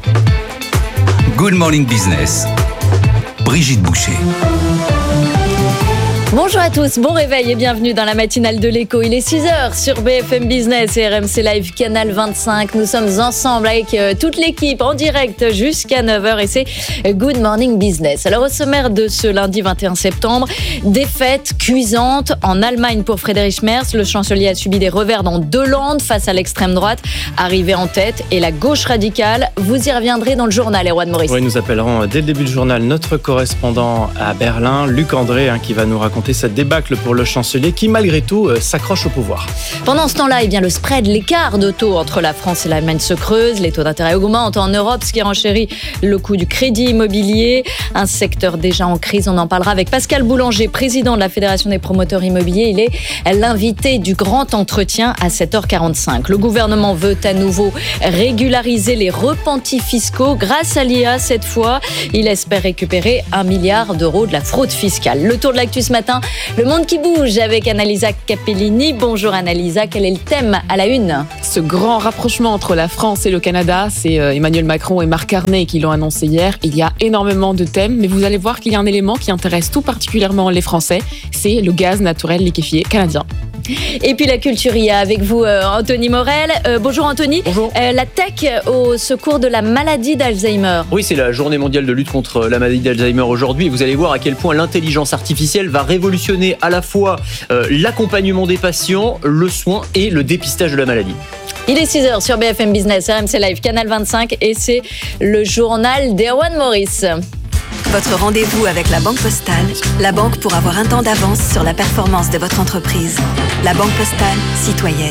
Good Morning Business. Brigitte Boucher. Bonjour à tous, bon réveil et bienvenue dans la matinale de l'écho. Il est 6h sur BFM Business et RMC Live Canal 25. Nous sommes ensemble avec toute l'équipe en direct jusqu'à 9h et c'est Good Morning Business. Alors au sommaire de ce lundi 21 septembre, défaite cuisante en Allemagne pour Friedrich Merz. Le chancelier a subi des revers dans 2 Landes face à l'extrême droite, arrivé en tête, et la gauche radicale. Vous y reviendrez dans le journal, Erwan Maurice. Oui, nous appellerons dès le début du journal notre correspondant à Berlin, Luc André, qui va nous raconter cette débâcle pour le chancelier qui, malgré tout, s'accroche au pouvoir. Pendant ce temps-là, le spread, l'écart de taux entre la France et l'Allemagne se creuse. Les taux d'intérêt augmentent en Europe, ce qui renchérit le coût du crédit immobilier. Un secteur déjà en crise, on en parlera avec Pascal Boulanger, président de la Fédération des promoteurs immobiliers. Il est l'invité du grand entretien à 7h45. Le gouvernement veut à nouveau régulariser les repentis fiscaux grâce à l'IA cette fois. Il espère récupérer 1 milliard d'euros de la fraude fiscale. Le tour de l'actu ce matin, le monde qui bouge avec Annalisa Capellini. Bonjour Annalisa, quel est le thème à la une ? Ce grand rapprochement entre la France et le Canada, c'est Emmanuel Macron et Mark Carney qui l'ont annoncé hier. Il y a énormément de thèmes, mais vous allez voir qu'il y a un élément qui intéresse tout particulièrement les Français, c'est le gaz naturel liquéfié canadien. Et puis la culture IA avec vous, Anthony Morel. Bonjour Anthony. Bonjour. La tech au secours de la maladie d'Alzheimer. Oui, c'est la journée mondiale de lutte contre la maladie d'Alzheimer aujourd'hui. Vous allez voir à quel point l'intelligence artificielle va révolutionner à la fois l'accompagnement des patients, le soin et le dépistage de la maladie. Il est 6h sur BFM Business, RMC Live, Canal 25 et c'est le journal d'Erwan Maurice. Votre rendez-vous avec la Banque Postale, la banque pour avoir un temps d'avance sur la performance de votre entreprise. La Banque Postale, citoyenne.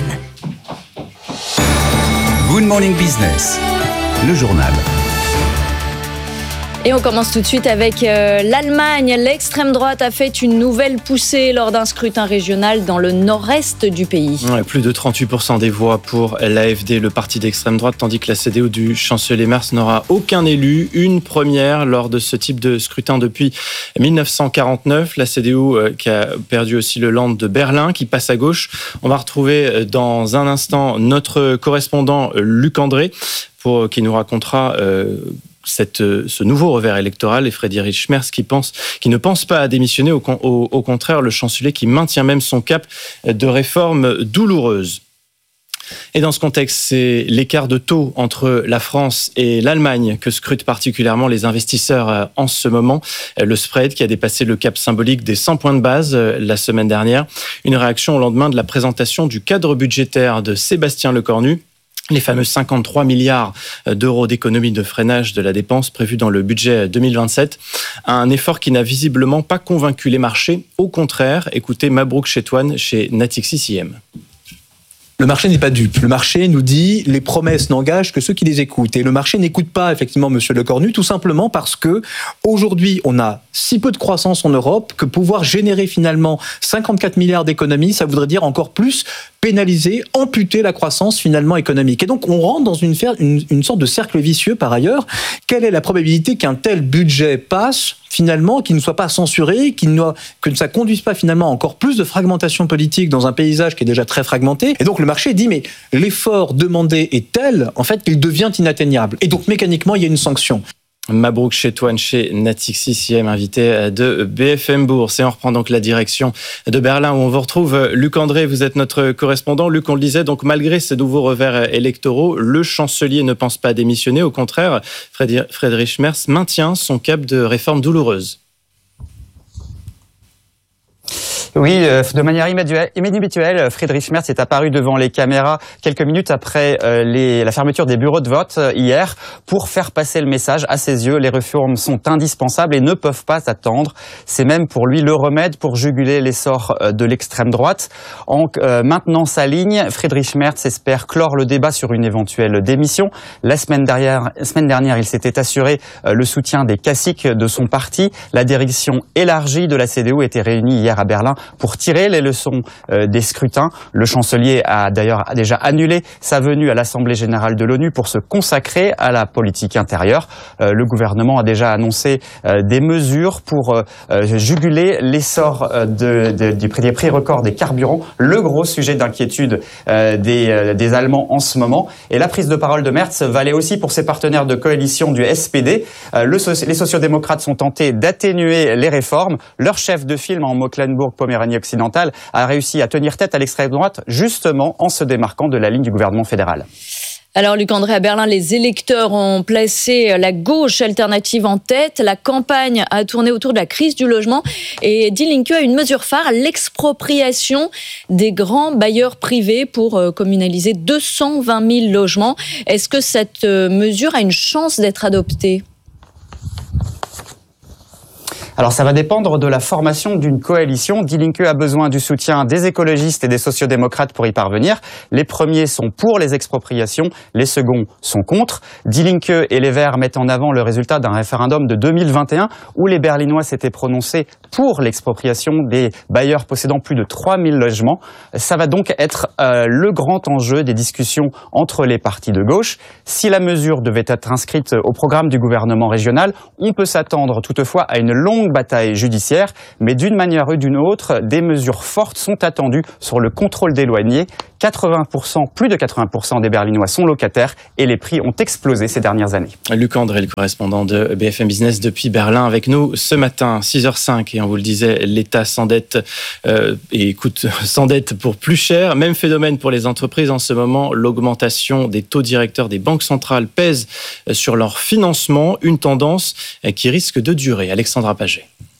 Good Morning Business, le journal. Et on commence tout de suite avec l'Allemagne. L'extrême droite a fait une nouvelle poussée lors d'un scrutin régional dans le nord-est du pays. Ouais, plus de 38% des voix pour l'AfD, le parti d'extrême droite, tandis que la CDU du chancelier Merz n'aura aucun élu. Une première lors de ce type de scrutin depuis 1949. La CDU qui a perdu aussi le Land de Berlin, qui passe à gauche. On va retrouver dans un instant notre correspondant Luc André qui nous racontera ce nouveau revers électoral et Friedrich Merz qui ne pense pas à démissionner, au contraire, le chancelier qui maintient même son cap de réforme douloureuse. Et dans ce contexte, c'est l'écart de taux entre la France et l'Allemagne que scrutent particulièrement les investisseurs en ce moment. Le spread qui a dépassé le cap symbolique des 100 points de base la semaine dernière. Une réaction au lendemain de la présentation du cadre budgétaire de Sébastien Lecornu. Les fameux 53 milliards d'euros d'économie de freinage de la dépense prévus dans le budget 2027. Un effort qui n'a visiblement pas convaincu les marchés. Au contraire, écoutez Mabrouk Chetouane chez Natixis IM. Le marché n'est pas dupe. Le marché nous dit les promesses n'engagent que ceux qui les écoutent. Et le marché n'écoute pas effectivement Monsieur Lecornu, tout simplement parce que aujourd'hui on a si peu de croissance en Europe que pouvoir générer finalement 54 milliards d'économies, ça voudrait dire encore plus pénaliser, amputer la croissance finalement économique. Et donc on rentre dans une sorte de cercle vicieux par ailleurs. Quelle est la probabilité qu'un tel budget passe finalement, qu'il ne soit pas censuré, que ça conduise pas finalement à encore plus de fragmentation politique dans un paysage qui est déjà très fragmenté. Et donc le marché dit mais l'effort demandé est tel en fait qu'il devient inatteignable. Et donc mécaniquement il y a une sanction. Mabrouk Chetouane chez Natixis IM, invité de BFM Bourse. Et on reprend donc la direction de Berlin où on vous retrouve Luc André, vous êtes notre correspondant. Luc, on le disait, donc malgré ces nouveaux revers électoraux, le chancelier ne pense pas démissionner. Au contraire, Friedrich Merz maintient son cap de réforme douloureuse. Oui, de manière inhabituelle, Friedrich Merz est apparu devant les caméras quelques minutes après la fermeture des bureaux de vote hier pour faire passer le message. À ses yeux, les réformes sont indispensables et ne peuvent pas attendre. C'est même pour lui le remède pour juguler l'essor de l'extrême droite. En maintenant sa ligne, Friedrich Merz espère clore le débat sur une éventuelle démission. La semaine dernière, il s'était assuré le soutien des caciques de son parti. La direction élargie de la CDU était réunie hier à Berlin pour tirer les leçons des scrutins. Le chancelier a d'ailleurs déjà annulé sa venue à l'Assemblée générale de l'ONU pour se consacrer à la politique intérieure. Le gouvernement a déjà annoncé des mesures pour juguler l'essor des prix records des carburants, le gros sujet d'inquiétude des Allemands en ce moment. Et la prise de parole de Merz valait aussi pour ses partenaires de coalition du SPD. Les sociodémocrates sont tentés d'atténuer les réformes. Leur chef de file en Mecklembourg-Poméranie occidentale a réussi à tenir tête à l'extrême droite, justement en se démarquant de la ligne du gouvernement fédéral. Alors, Luc-André, à Berlin, les électeurs ont placé la gauche alternative en tête. La campagne a tourné autour de la crise du logement. Et Die Linke a une mesure phare, l'expropriation des grands bailleurs privés pour communaliser 220 000 logements. Est-ce que cette mesure a une chance d'être adoptée ? Alors ça va dépendre de la formation d'une coalition. Die Linke a besoin du soutien des écologistes et des sociodémocrates pour y parvenir. Les premiers sont pour les expropriations, les seconds sont contre. Die Linke et les Verts mettent en avant le résultat d'un référendum de 2021 où les Berlinois s'étaient prononcés pour l'expropriation des bailleurs possédant plus de 3000 logements. Ça va donc être le grand enjeu des discussions entre les partis de gauche. Si la mesure devait être inscrite au programme du gouvernement régional, on peut s'attendre toutefois à une longue bataille judiciaire, mais d'une manière ou d'une autre, des mesures fortes sont attendues sur le contrôle des loyers. 80%, plus de 80% des Berlinois sont locataires et les prix ont explosé ces dernières années. Luc André, le correspondant de BFM Business depuis Berlin, avec nous ce matin, 6h05, et on vous le disait, l'État s'endette s'endette pour plus cher. Même phénomène pour les entreprises en ce moment, l'augmentation des taux directeurs des banques centrales pèse sur leur financement, une tendance qui risque de durer. Alexandra Paget.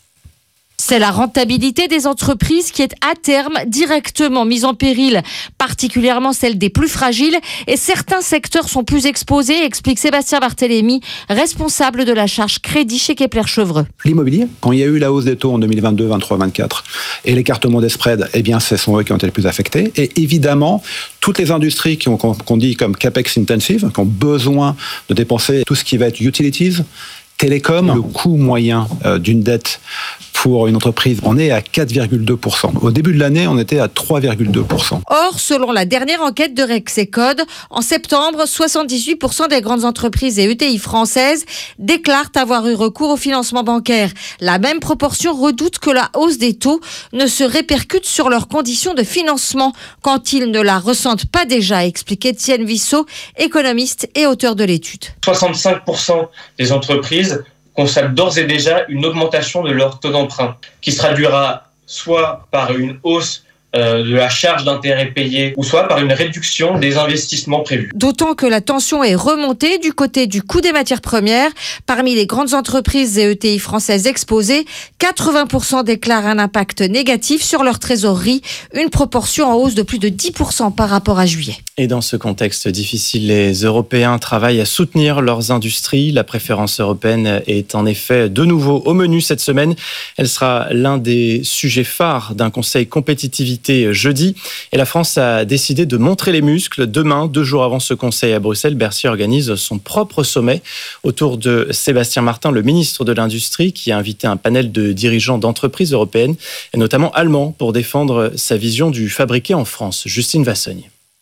C'est la rentabilité des entreprises qui est à terme directement mise en péril, particulièrement celle des plus fragiles, et certains secteurs sont plus exposés, explique Sébastien Barthélémy, responsable de la charge crédit chez Kepler-Chevreux. L'immobilier, quand il y a eu la hausse des taux en 2022, 23, 24, et l'écartement des spreads, eh bien, ce sont eux qui ont été les plus affectés. Et évidemment, toutes les industries qu'on dit comme capex intensive, qui ont besoin de dépenser tout ce qui va être utilities, télécom, le coût moyen d'une dette pour une entreprise, on est à 4,2%. Au début de l'année, on était à 3,2%. Or, selon la dernière enquête de Rexecode, en septembre, 78% des grandes entreprises et ETI françaises déclarent avoir eu recours au financement bancaire. La même proportion redoute que la hausse des taux ne se répercute sur leurs conditions de financement quand ils ne la ressentent pas déjà, explique Étienne Vissot, économiste et auteur de l'étude. 65% des entreprises constatent d'ores et déjà une augmentation de leur taux d'emprunt, qui se traduira soit par une hausse de la charge d'intérêt payée, ou soit par une réduction des investissements prévus. D'autant que la tension est remontée du côté du coût des matières premières. Parmi les grandes entreprises et ETI françaises exposées, 80% déclarent un impact négatif sur leur trésorerie, une proportion en hausse de plus de 10% par rapport à juillet. Et dans ce contexte difficile, les Européens travaillent à soutenir leurs industries. La préférence européenne est en effet de nouveau au menu cette semaine. Elle sera l'un des sujets phares d'un conseil compétitivité jeudi. Et la France a décidé de montrer les muscles. Demain, 2 jours avant ce conseil à Bruxelles, Bercy organise son propre sommet autour de Sébastien Martin, le ministre de l'Industrie, qui a invité un panel de dirigeants d'entreprises européennes, et notamment allemands, pour défendre sa vision du fabriqué en France. Justine Vassogne.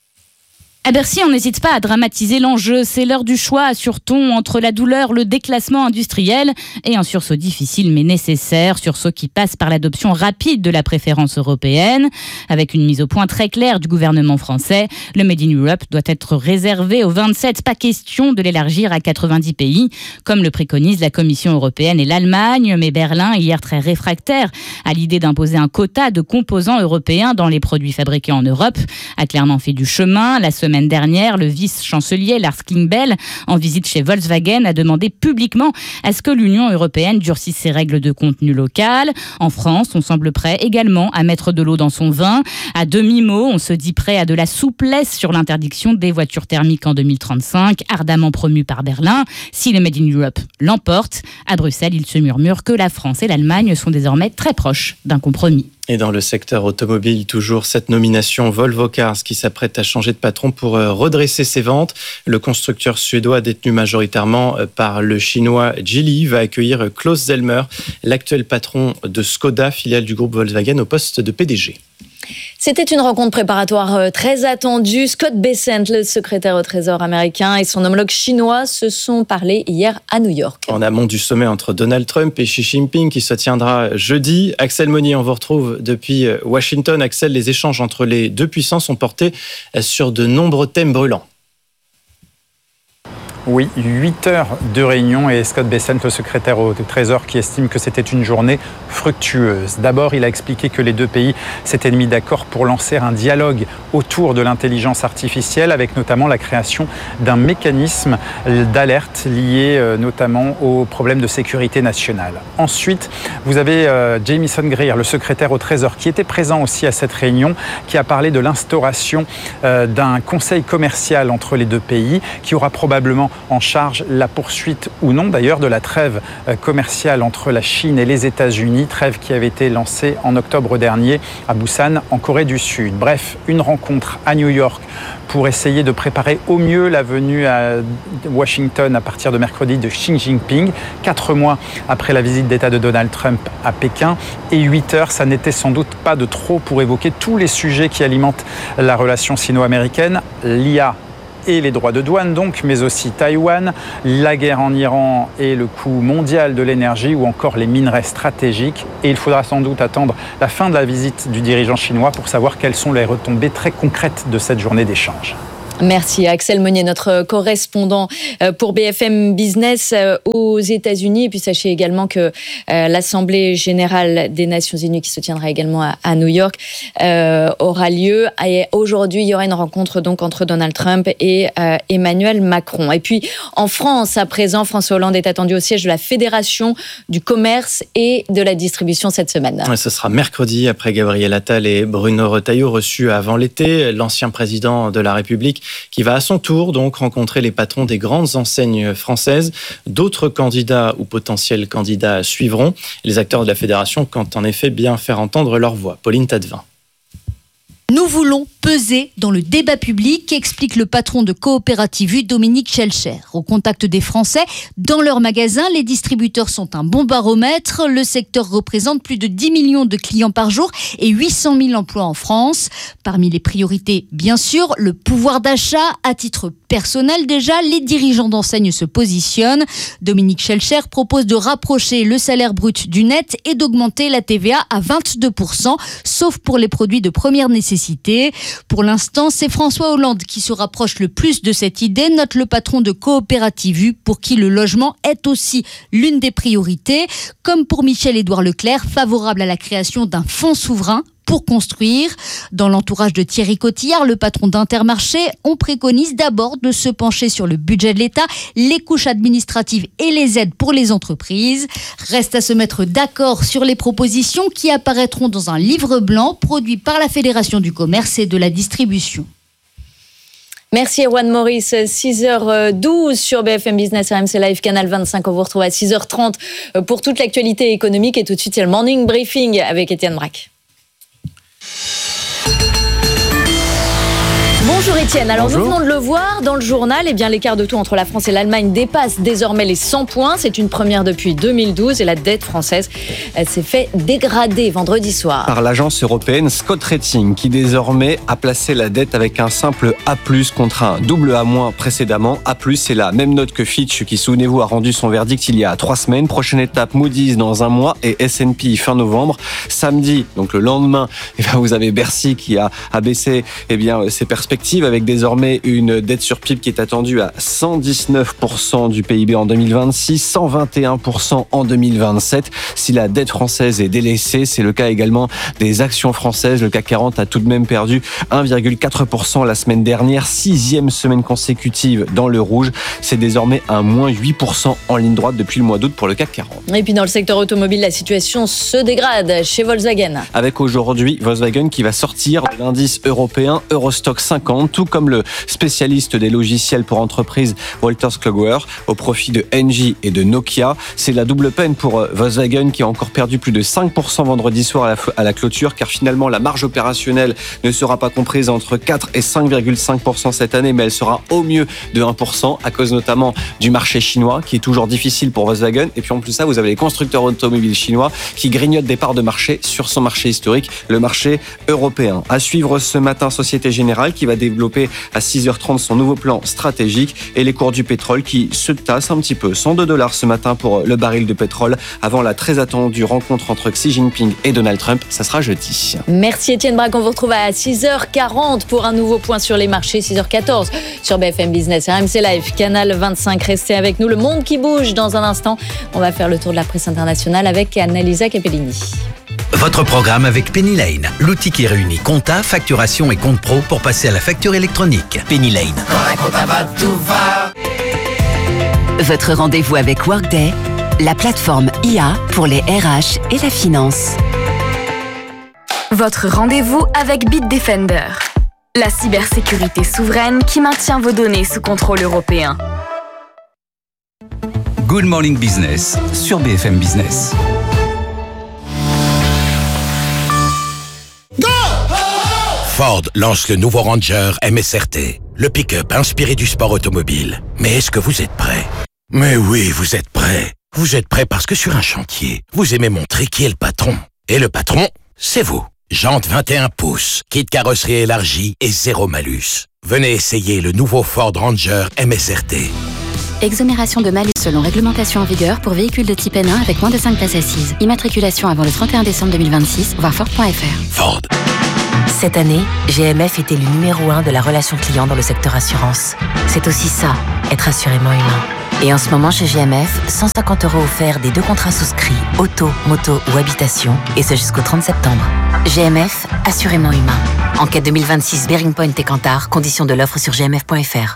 À Bercy, on n'hésite pas à dramatiser l'enjeu. C'est l'heure du choix, assure-t-on, entre la douleur, le déclassement industriel et un sursaut difficile mais nécessaire, sursaut qui passe par l'adoption rapide de la préférence européenne. Avec une mise au point très claire du gouvernement français, le Made in Europe doit être réservé aux 27. Pas question de l'élargir à 90 pays, comme le préconisent la Commission européenne et l'Allemagne. Mais Berlin, hier très réfractaire à l'idée d'imposer un quota de composants européens dans les produits fabriqués en Europe, a clairement fait du chemin. La semaine dernière, le vice-chancelier Lars Klingbeil, en visite chez Volkswagen, a demandé publiquement à ce que l'Union européenne durcisse ses règles de contenu local. En France, on semble prêt également à mettre de l'eau dans son vin. À demi-mot, on se dit prêt à de la souplesse sur l'interdiction des voitures thermiques en 2035, ardemment promue par Berlin. Si le Made in Europe l'emporte, à Bruxelles, il se murmure que la France et l'Allemagne sont désormais très proches d'un compromis. Et dans le secteur automobile, toujours cette nomination Volvo Cars qui s'apprête à changer de patron pour redresser ses ventes. Le constructeur suédois détenu majoritairement par le chinois Geely va accueillir Klaus Zellmer, l'actuel patron de Skoda, filiale du groupe Volkswagen, au poste de PDG. C'était une rencontre préparatoire très attendue. Scott Bessent, le secrétaire au Trésor américain, et son homologue chinois se sont parlé hier à New York. En amont du sommet entre Donald Trump et Xi Jinping qui se tiendra jeudi. Axel Monnier, on vous retrouve depuis Washington. Axel, les échanges entre les deux puissances ont porté sur de nombreux thèmes brûlants. Oui, 8 heures de réunion et Scott Bessent, le secrétaire au Trésor, qui estime que c'était une journée fructueuse. D'abord, il a expliqué que les deux pays s'étaient mis d'accord pour lancer un dialogue autour de l'intelligence artificielle, avec notamment la création d'un mécanisme d'alerte lié notamment aux problèmes de sécurité nationale. Ensuite, vous avez Jamieson Greer, le secrétaire au Trésor, qui était présent aussi à cette réunion, qui a parlé de l'instauration d'un conseil commercial entre les deux pays, qui aura probablement en charge la poursuite ou non d'ailleurs de la trêve commerciale entre la Chine et les États-Unis, trêve qui avait été lancée en octobre dernier à Busan en Corée du Sud. Bref, une rencontre à New York pour essayer de préparer au mieux la venue à Washington à partir de mercredi de Xi Jinping, 4 mois après la visite d'État de Donald Trump à Pékin. Et 8 heures, ça n'était sans doute pas de trop pour évoquer tous les sujets qui alimentent la relation sino-américaine, l'IA et les droits de douane donc, mais aussi Taïwan, la guerre en Iran et le coût mondial de l'énergie ou encore les minerais stratégiques. Et il faudra sans doute attendre la fin de la visite du dirigeant chinois pour savoir quelles sont les retombées très concrètes de cette journée d'échange. Merci Axel Monnier, notre correspondant pour BFM Business aux États-Unis. Et puis sachez également que l'Assemblée générale des Nations Unies, qui se tiendra également à New York, aura lieu. Et aujourd'hui, il y aura une rencontre donc entre Donald Trump et Emmanuel Macron. Et puis en France, à présent, François Hollande est attendu au siège de la Fédération du commerce et de la distribution cette semaine. Ce sera mercredi, après Gabriel Attal et Bruno Retailleau, reçus avant l'été, l'ancien président de la République, qui va à son tour donc rencontrer les patrons des grandes enseignes françaises. D'autres candidats ou potentiels candidats suivront. Les acteurs de la fédération comptent en effet bien faire entendre leur voix. Pauline Tadevin. Nous voulons peser dans le débat public, explique le patron de Coopérative U, Dominique Schelcher. Au contact des Français, dans leurs magasins, les distributeurs sont un bon baromètre. Le secteur représente plus de 10 millions de clients par jour et 800 000 emplois en France. Parmi les priorités, bien sûr, le pouvoir d'achat. À titre personnel déjà, les dirigeants d'enseignes se positionnent. Dominique Schelcher propose de rapprocher le salaire brut du net et d'augmenter la TVA à 22%, sauf pour les produits de première nécessité. Pour l'instant, c'est François Hollande qui se rapproche le plus de cette idée, note le patron de Coopérative U, pour qui le logement est aussi l'une des priorités, comme pour Michel-Édouard Leclerc, favorable à la création d'un fonds souverain pour construire. Dans l'entourage de Thierry Cotillard, le patron d'Intermarché, on préconise d'abord de se pencher sur le budget de l'État, les couches administratives et les aides pour les entreprises. Reste à se mettre d'accord sur les propositions qui apparaîtront dans un livre blanc produit par la Fédération du commerce et de la distribution. Merci Erwan Maurice, 6h12 sur BFM Business, RMC Live, Canal 25. On vous retrouve à 6h30 pour toute l'actualité économique. Et tout de suite, c'est le Morning Briefing avec Étienne Braque. Bonjour Étienne, alors Bonjour. nous venons de le voir dans le journal, eh bien l'écart de taux entre la France et l'Allemagne dépasse désormais les 100 points, c'est une première depuis 2012 et la dette française s'est fait dégrader vendredi soir. Par l'agence européenne Scott Rating qui désormais a placé la dette avec un simple A+, contre un double A- précédemment. A+, c'est la même note que Fitch qui, souvenez-vous, a rendu son verdict il y a 3 semaines. Prochaine étape, Moody's dans 1 mois et S&P fin novembre. Samedi, donc le lendemain, vous avez Bercy qui a abaissé ses perspectives avec désormais une dette sur PIB qui est attendue à 119% du PIB en 2026, 121% en 2027. Si la dette française est délaissée, c'est le cas également des actions françaises. Le CAC 40 a tout de même perdu 1,4% la semaine dernière, 6e semaine consécutive dans le rouge. C'est désormais un moins 8% en ligne droite depuis le mois d'août pour le CAC 40. Et puis dans le secteur automobile, la situation se dégrade chez Volkswagen. Avec aujourd'hui Volkswagen qui va sortir de l'indice européen Eurostock 50, tout comme le spécialiste des logiciels pour entreprises Wolters Kluwer au profit de Engie et de Nokia. C'est la double peine pour Volkswagen qui a encore perdu plus de 5% vendredi soir à la clôture, car finalement la marge opérationnelle ne sera pas comprise entre 4 et 5,5% cette année, mais elle sera au mieux de 1% à cause notamment du marché chinois qui est toujours difficile pour Volkswagen. Et puis en plus de ça, vous avez les constructeurs automobiles chinois qui grignotent des parts de marché sur son marché historique, le marché européen. À suivre ce matin, Société Générale qui va développer à 6h30 son nouveau plan stratégique, et les cours du pétrole qui se tassent un petit peu. $102 ce matin pour le baril de pétrole avant la très attendue rencontre entre Xi Jinping et Donald Trump. Ça sera jeudi. Merci Étienne Braque. On vous retrouve à 6h40 pour un nouveau point sur les marchés, 6h14 sur BFM Business, RMC Live, Canal 25. Restez avec nous. Le monde qui bouge dans un instant. On va faire le tour de la presse internationale avec Annalisa Capellini. Votre programme avec Penny Lane, l'outil qui réunit compta, facturation et compte pro pour passer à la facture électronique. Penny Lane. Votre rendez-vous avec Workday, la plateforme IA pour les RH et la finance. Votre rendez-vous avec Bitdefender, la cybersécurité souveraine qui maintient vos données sous contrôle européen. Good Morning Business sur BFM Business. Ford lance le nouveau Ranger MSRT, le pick-up inspiré du sport automobile. Mais est-ce que vous êtes prêts? Mais oui, vous êtes prêts. Vous êtes prêts parce que sur un chantier, vous aimez montrer qui est le patron. Et le patron, c'est vous. Jantes 21 pouces, kit carrosserie élargie et zéro malus. Venez essayer le nouveau Ford Ranger MSRT. Exonération de malus selon réglementation en vigueur pour véhicules de type N1 avec moins de 5 places assises. Immatriculation avant le 31 décembre 2026, voir Ford.fr. Ford. Cette année, GMF était le numéro 1 de la relation client dans le secteur assurance. C'est aussi ça, être assurément humain. Et en ce moment, chez GMF, 150 € offerts des 2 contrats souscrits, auto, moto ou habitation, et ce jusqu'au 30 septembre. GMF, assurément humain. Enquête 2026 Bearing Point et Kantar, conditions de l'offre sur gmf.fr.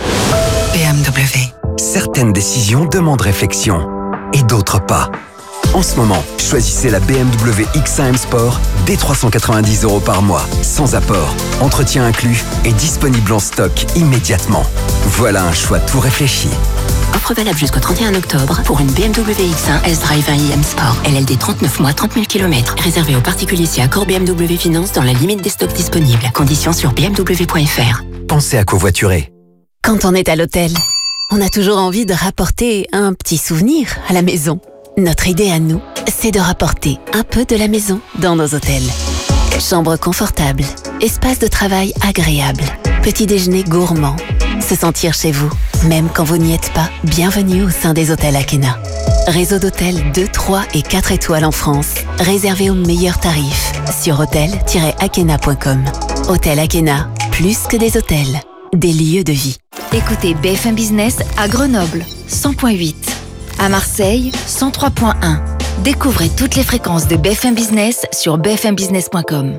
BMW. Certaines décisions demandent réflexion, et d'autres pas. En ce moment, choisissez la BMW X1 M Sport dès 390 € par mois, sans apport, entretien inclus et disponible en stock immédiatement. Voilà un choix tout réfléchi. Offre valable jusqu'au 31 octobre pour une BMW X1 S-Drive 1i M Sport. LLD 39 mois, 30 000 km. Réservé aux particuliers si accord BMW Finance dans la limite des stocks disponibles. Conditions sur bmw.fr. Pensez à covoiturer. Quand on est à l'hôtel, on a toujours envie de rapporter un petit souvenir à la maison. Notre idée à nous, c'est de rapporter un peu de la maison dans nos hôtels. Chambre confortable, espace de travail agréable, petit déjeuner gourmand. Se sentir chez vous, même quand vous n'y êtes pas. Bienvenue au sein des hôtels Akena. Réseau d'hôtels 2, 3 et 4 étoiles en France. Réservé aux meilleurs tarifs sur hôtel-akena.com. Hôtel Akena, plus que des hôtels, des lieux de vie. Écoutez BFM Business à Grenoble, 100.8. À Marseille, 103.1. Découvrez toutes les fréquences de BFM Business sur bfmbusiness.com.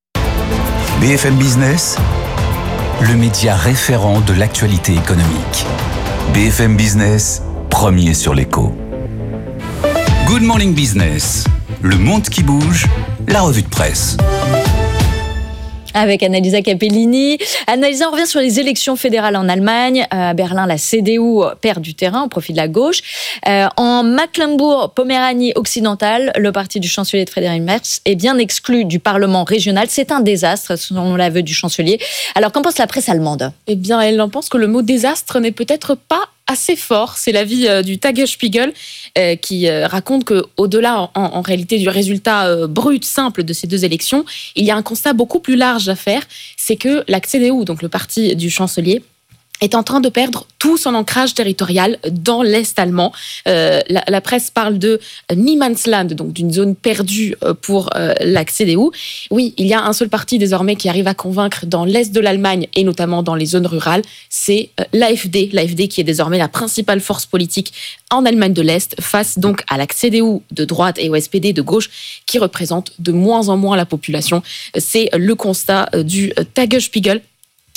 BFM Business, le média référent de l'actualité économique. BFM Business, premier sur l'écho. Good Morning Business, le monde qui bouge, la revue de presse. Avec Annalisa Capellini. Annalisa, on revient sur les élections fédérales en Allemagne. À Berlin, la CDU perd du terrain au profit de la gauche. En Mecklembourg-Poméranie occidentale, le parti du chancelier de Friedrich Merz est bien exclu du Parlement régional. C'est un désastre, selon l'aveu du chancelier. Alors, qu'en pense la presse allemande? Eh bien, elle en pense que le mot désastre n'est peut-être pas assez fort. C'est l'avis du Tagesspiegel qui raconte qu'au-delà, en réalité, du résultat brut, simple de ces deux élections, il y a un constat beaucoup plus large à faire. C'est que la CDU, donc le parti du chancelier, est en train de perdre tout son ancrage territorial dans l'Est allemand. La presse parle de Niemandsland, donc d'une zone perdue pour la CDU. Oui, il y a un seul parti désormais qui arrive à convaincre dans l'Est de l'Allemagne et notamment dans les zones rurales, c'est l'AfD. L'AfD qui est désormais la principale force politique en Allemagne de l'Est, face donc à la CDU de droite et au SPD de gauche qui représente de moins en moins la population. C'est le constat du Tagesspiegel.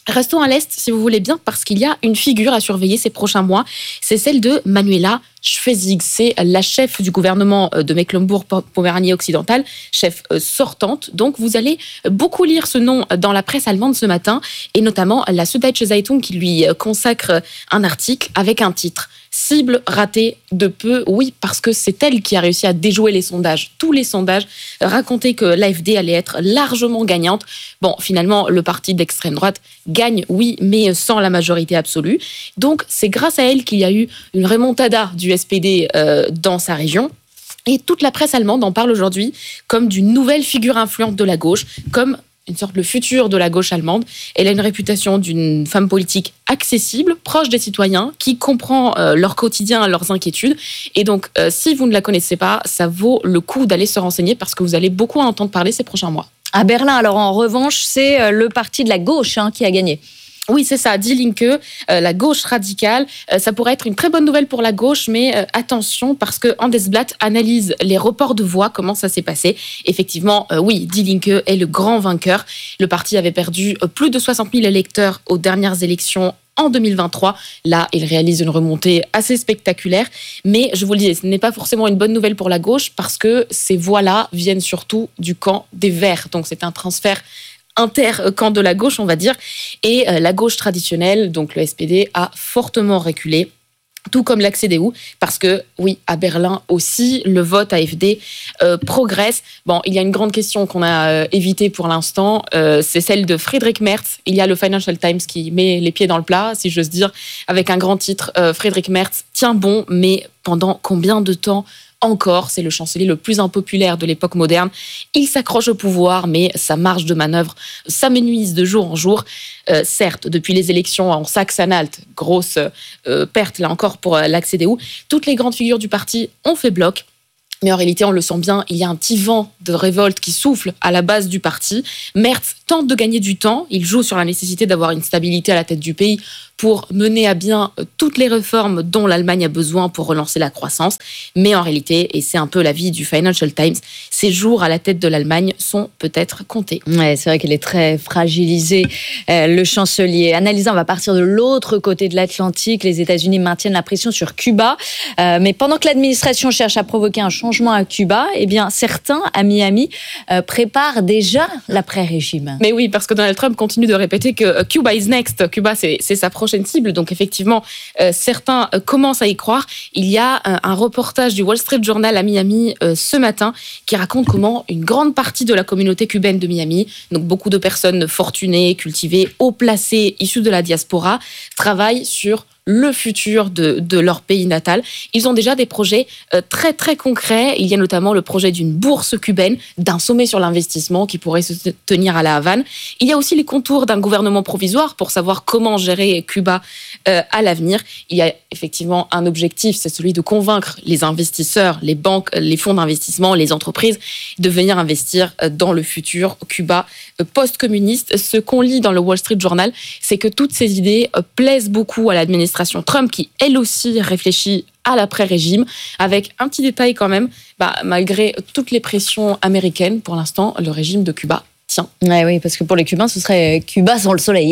Restons à l'Est, si vous voulez bien, parce qu'il y a une figure à surveiller ces prochains mois. C'est celle de Manuela Schwesig. C'est la chef du gouvernement de Mecklembourg-Poméranie occidentale, chef sortante. Donc, vous allez beaucoup lire ce nom dans la presse allemande ce matin, et notamment la Süddeutsche Zeitung qui lui consacre un article avec un titre. Cible ratée de peu, oui, parce que c'est elle qui a réussi à déjouer les sondages. Tous les sondages racontaient que l'AfD allait être largement gagnante. Bon, finalement, le parti d'extrême droite gagne, oui, mais sans la majorité absolue. Donc, c'est grâce à elle qu'il y a eu une remontada du SPD dans sa région. Et toute la presse allemande en parle aujourd'hui comme d'une nouvelle figure influente de la gauche, comme une sorte le futur de la gauche allemande. Elle a une réputation d'une femme politique accessible, proche des citoyens, qui comprend leur quotidien, leurs inquiétudes. Et donc, si vous ne la connaissez pas, ça vaut le coup d'aller se renseigner parce que vous allez beaucoup en entendre parler ces prochains mois. À Berlin, alors en revanche, c'est le parti de la gauche qui a gagné. Oui, c'est ça, Die Linke, la gauche radicale. Ça pourrait être une très bonne nouvelle pour la gauche, mais attention, parce que Handelsblatt analyse les reports de voix, comment ça s'est passé. Effectivement, oui, Die Linke est le grand vainqueur. Le parti avait perdu plus de 60 000 électeurs aux dernières élections en 2023. Là, il réalise une remontée assez spectaculaire. Mais je vous le disais, ce n'est pas forcément une bonne nouvelle pour la gauche, parce que ces voix-là viennent surtout du camp des Verts. Donc, c'est un transfert inter-camp de la gauche, on va dire. Et la gauche traditionnelle, donc le SPD, a fortement reculé, tout comme la CDU, parce que, oui, à Berlin aussi, le vote AfD progresse. Bon, il y a une grande question qu'on a évitée pour l'instant, c'est celle de Friedrich Merz. Il y a le Financial Times qui met les pieds dans le plat, si j'ose dire, avec un grand titre, Friedrich Merz tient bon, mais pendant combien de temps encore? C'est le chancelier le plus impopulaire de l'époque moderne. Il s'accroche au pouvoir, mais sa marge de manœuvre s'amenuise de jour en jour. Certes, depuis les élections en Saxe-Anhalt, grosse perte là encore pour la CDU, toutes les grandes figures du parti ont fait bloc. Mais en réalité, on le sent bien, il y a un petit vent de révolte qui souffle à la base du parti. Merz tente de gagner du temps. Il joue sur la nécessité d'avoir une stabilité à la tête du pays pour mener à bien toutes les réformes dont l'Allemagne a besoin pour relancer la croissance. Mais en réalité, et c'est un peu l'avis du Financial Times, ses jours à la tête de l'Allemagne sont peut-être comptés. Ouais, c'est vrai qu'il est très fragilisé, le chancelier. Analysa, on va partir de l'autre côté de l'Atlantique. Les États-Unis maintiennent la pression sur Cuba. Mais pendant que l'administration cherche à provoquer un changement à Cuba, eh bien, certains, à Miami, préparent déjà l'après-régime. Mais oui, parce que Donald Trump continue de répéter que Cuba is next. Cuba, c'est sa prochaine cible. Donc, effectivement, certains commencent à y croire. Il y a un reportage du Wall Street Journal à Miami ce matin qui raconte comment une grande partie de la communauté cubaine de Miami, donc beaucoup de personnes fortunées, cultivées, haut placées, issues de la diaspora, travaillent sur le futur de leur pays natal. Ils ont déjà des projets très très concrets. Il y a notamment le projet d'une bourse cubaine, d'un sommet sur l'investissement qui pourrait se tenir à La Havane. Il y a aussi les contours d'un gouvernement provisoire pour savoir comment gérer Cuba à l'avenir. Il y a effectivement un objectif, c'est celui de convaincre les investisseurs, les banques, les fonds d'investissement, les entreprises de venir investir dans le futur Cuba post-communiste. Ce qu'on lit dans le Wall Street Journal, c'est que toutes ces idées plaisent beaucoup à l'administration Trump qui, elle aussi, réfléchit à l'après-régime, avec un petit détail quand même, malgré toutes les pressions américaines, pour l'instant, le régime de Cuba tient. Ouais, oui, parce que pour les Cubains, ce serait Cuba sans le soleil.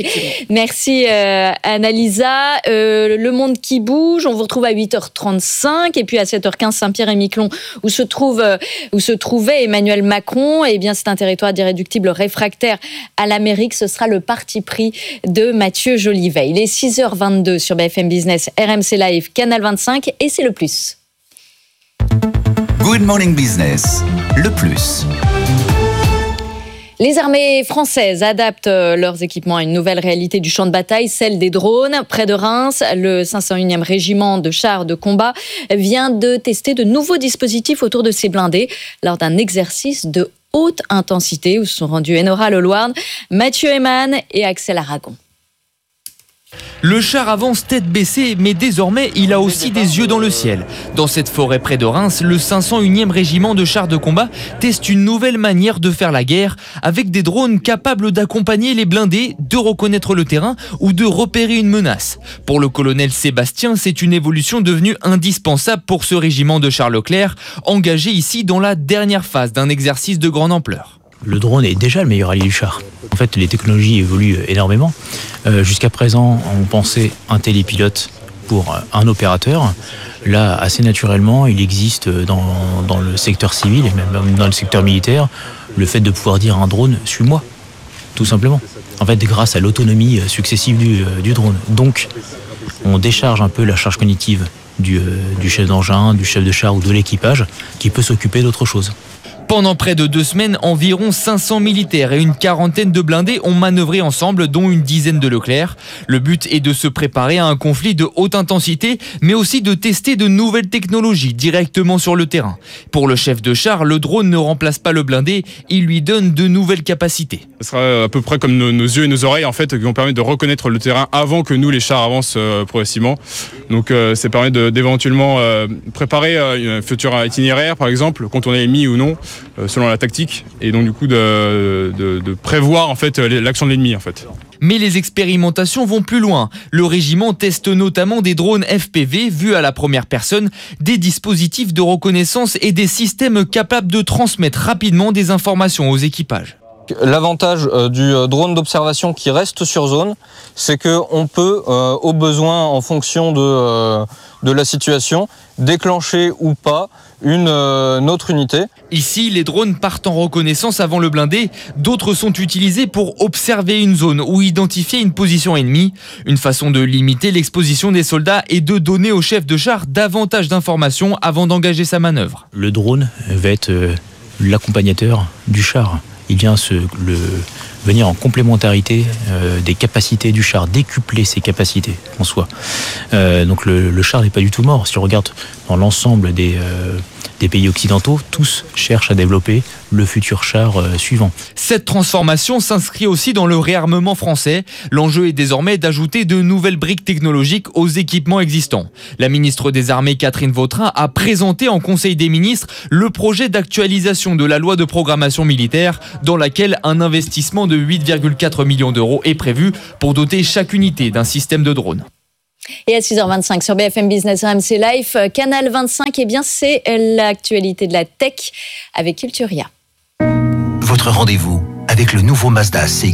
Merci Annalisa. Le monde qui bouge, on vous retrouve à 8h35 et puis à 7h15 Saint-Pierre-et-Miquelon où se trouvait Emmanuel Macron. Eh bien, c'est un territoire d'irréductible réfractaire à l'Amérique. Ce sera le parti pris de Mathieu Jolivet. Il est 6h22 sur BFM Business, RMC Live, Canal 25 et c'est le plus. Good Morning Business, le plus. Les armées françaises adaptent leurs équipements à une nouvelle réalité du champ de bataille, celle des drones. Près de Reims, le 501e régiment de chars de combat vient de tester de nouveaux dispositifs autour de ses blindés lors d'un exercice de haute intensité où se sont rendus Enora Lelouarn, Mathieu Eman et Axel Aragon. Le char avance tête baissée, mais désormais, il a aussi des yeux dans le ciel. Dans cette forêt près de Reims, le 501e régiment de chars de combat teste une nouvelle manière de faire la guerre, avec des drones capables d'accompagner les blindés, de reconnaître le terrain ou de repérer une menace. Pour le colonel Sébastien, c'est une évolution devenue indispensable pour ce régiment de Charles Leclerc, engagé ici dans la dernière phase d'un exercice de grande ampleur. Le drone est déjà le meilleur allié du char. En fait, les technologies évoluent énormément. Jusqu'à présent, on pensait un télépilote pour un opérateur. Là, assez naturellement, il existe dans le secteur civil et même dans le secteur militaire le fait de pouvoir dire à un drone « suis-moi », tout simplement. En fait, grâce à l'autonomie successive du drone. Donc, on décharge un peu la charge cognitive du chef d'engin, du chef de char ou de l'équipage qui peut s'occuper d'autre chose. Pendant près de 2 semaines, environ 500 militaires et une quarantaine de blindés ont manœuvré ensemble, dont une dizaine de Leclerc. Le but est de se préparer à un conflit de haute intensité, mais aussi de tester de nouvelles technologies directement sur le terrain. Pour le chef de char, le drone ne remplace pas le blindé, il lui donne de nouvelles capacités. Ce sera à peu près comme nos yeux et nos oreilles en fait, qui vont permettre de reconnaître le terrain avant que nous, les chars, avancent progressivement. Donc ça permet d'éventuellement préparer un futur itinéraire, par exemple, quand on est ennemi ou non, selon la tactique, et donc du coup de prévoir en fait l'action de l'ennemi en fait. Mais les expérimentations vont plus loin. Le régiment teste notamment des drones FPV vus à la première personne, des dispositifs de reconnaissance et des systèmes capables de transmettre rapidement des informations aux équipages. L'avantage du drone d'observation qui reste sur zone, c'est qu'on peut, au besoin, en fonction de la situation, déclencher ou pas une autre unité. Ici, les drones partent en reconnaissance avant le blindé. D'autres sont utilisés pour observer une zone ou identifier une position ennemie. Une façon de limiter l'exposition des soldats et de donner au chef de char davantage d'informations avant d'engager sa manœuvre. Le drone va être l'accompagnateur du char. Il vient venir en complémentarité des capacités du char, décupler ses capacités en soi. Donc le char n'est pas du tout mort. Si on regarde dans l'ensemble des pays occidentaux, tous cherchent à développer le futur char suivant. Cette transformation s'inscrit aussi dans le réarmement français. L'enjeu est désormais d'ajouter de nouvelles briques technologiques aux équipements existants. La ministre des Armées, Catherine Vautrin, a présenté en Conseil des ministres le projet d'actualisation de la loi de programmation militaire, dans laquelle un investissement de 8,4 millions d'euros est prévu pour doter chaque unité d'un système de drone. Et à 6h25 sur BFM Business RMC Live, Canal 25, eh bien c'est l'actualité de la tech avec Culturia. Votre rendez-vous avec le nouveau Mazda CX.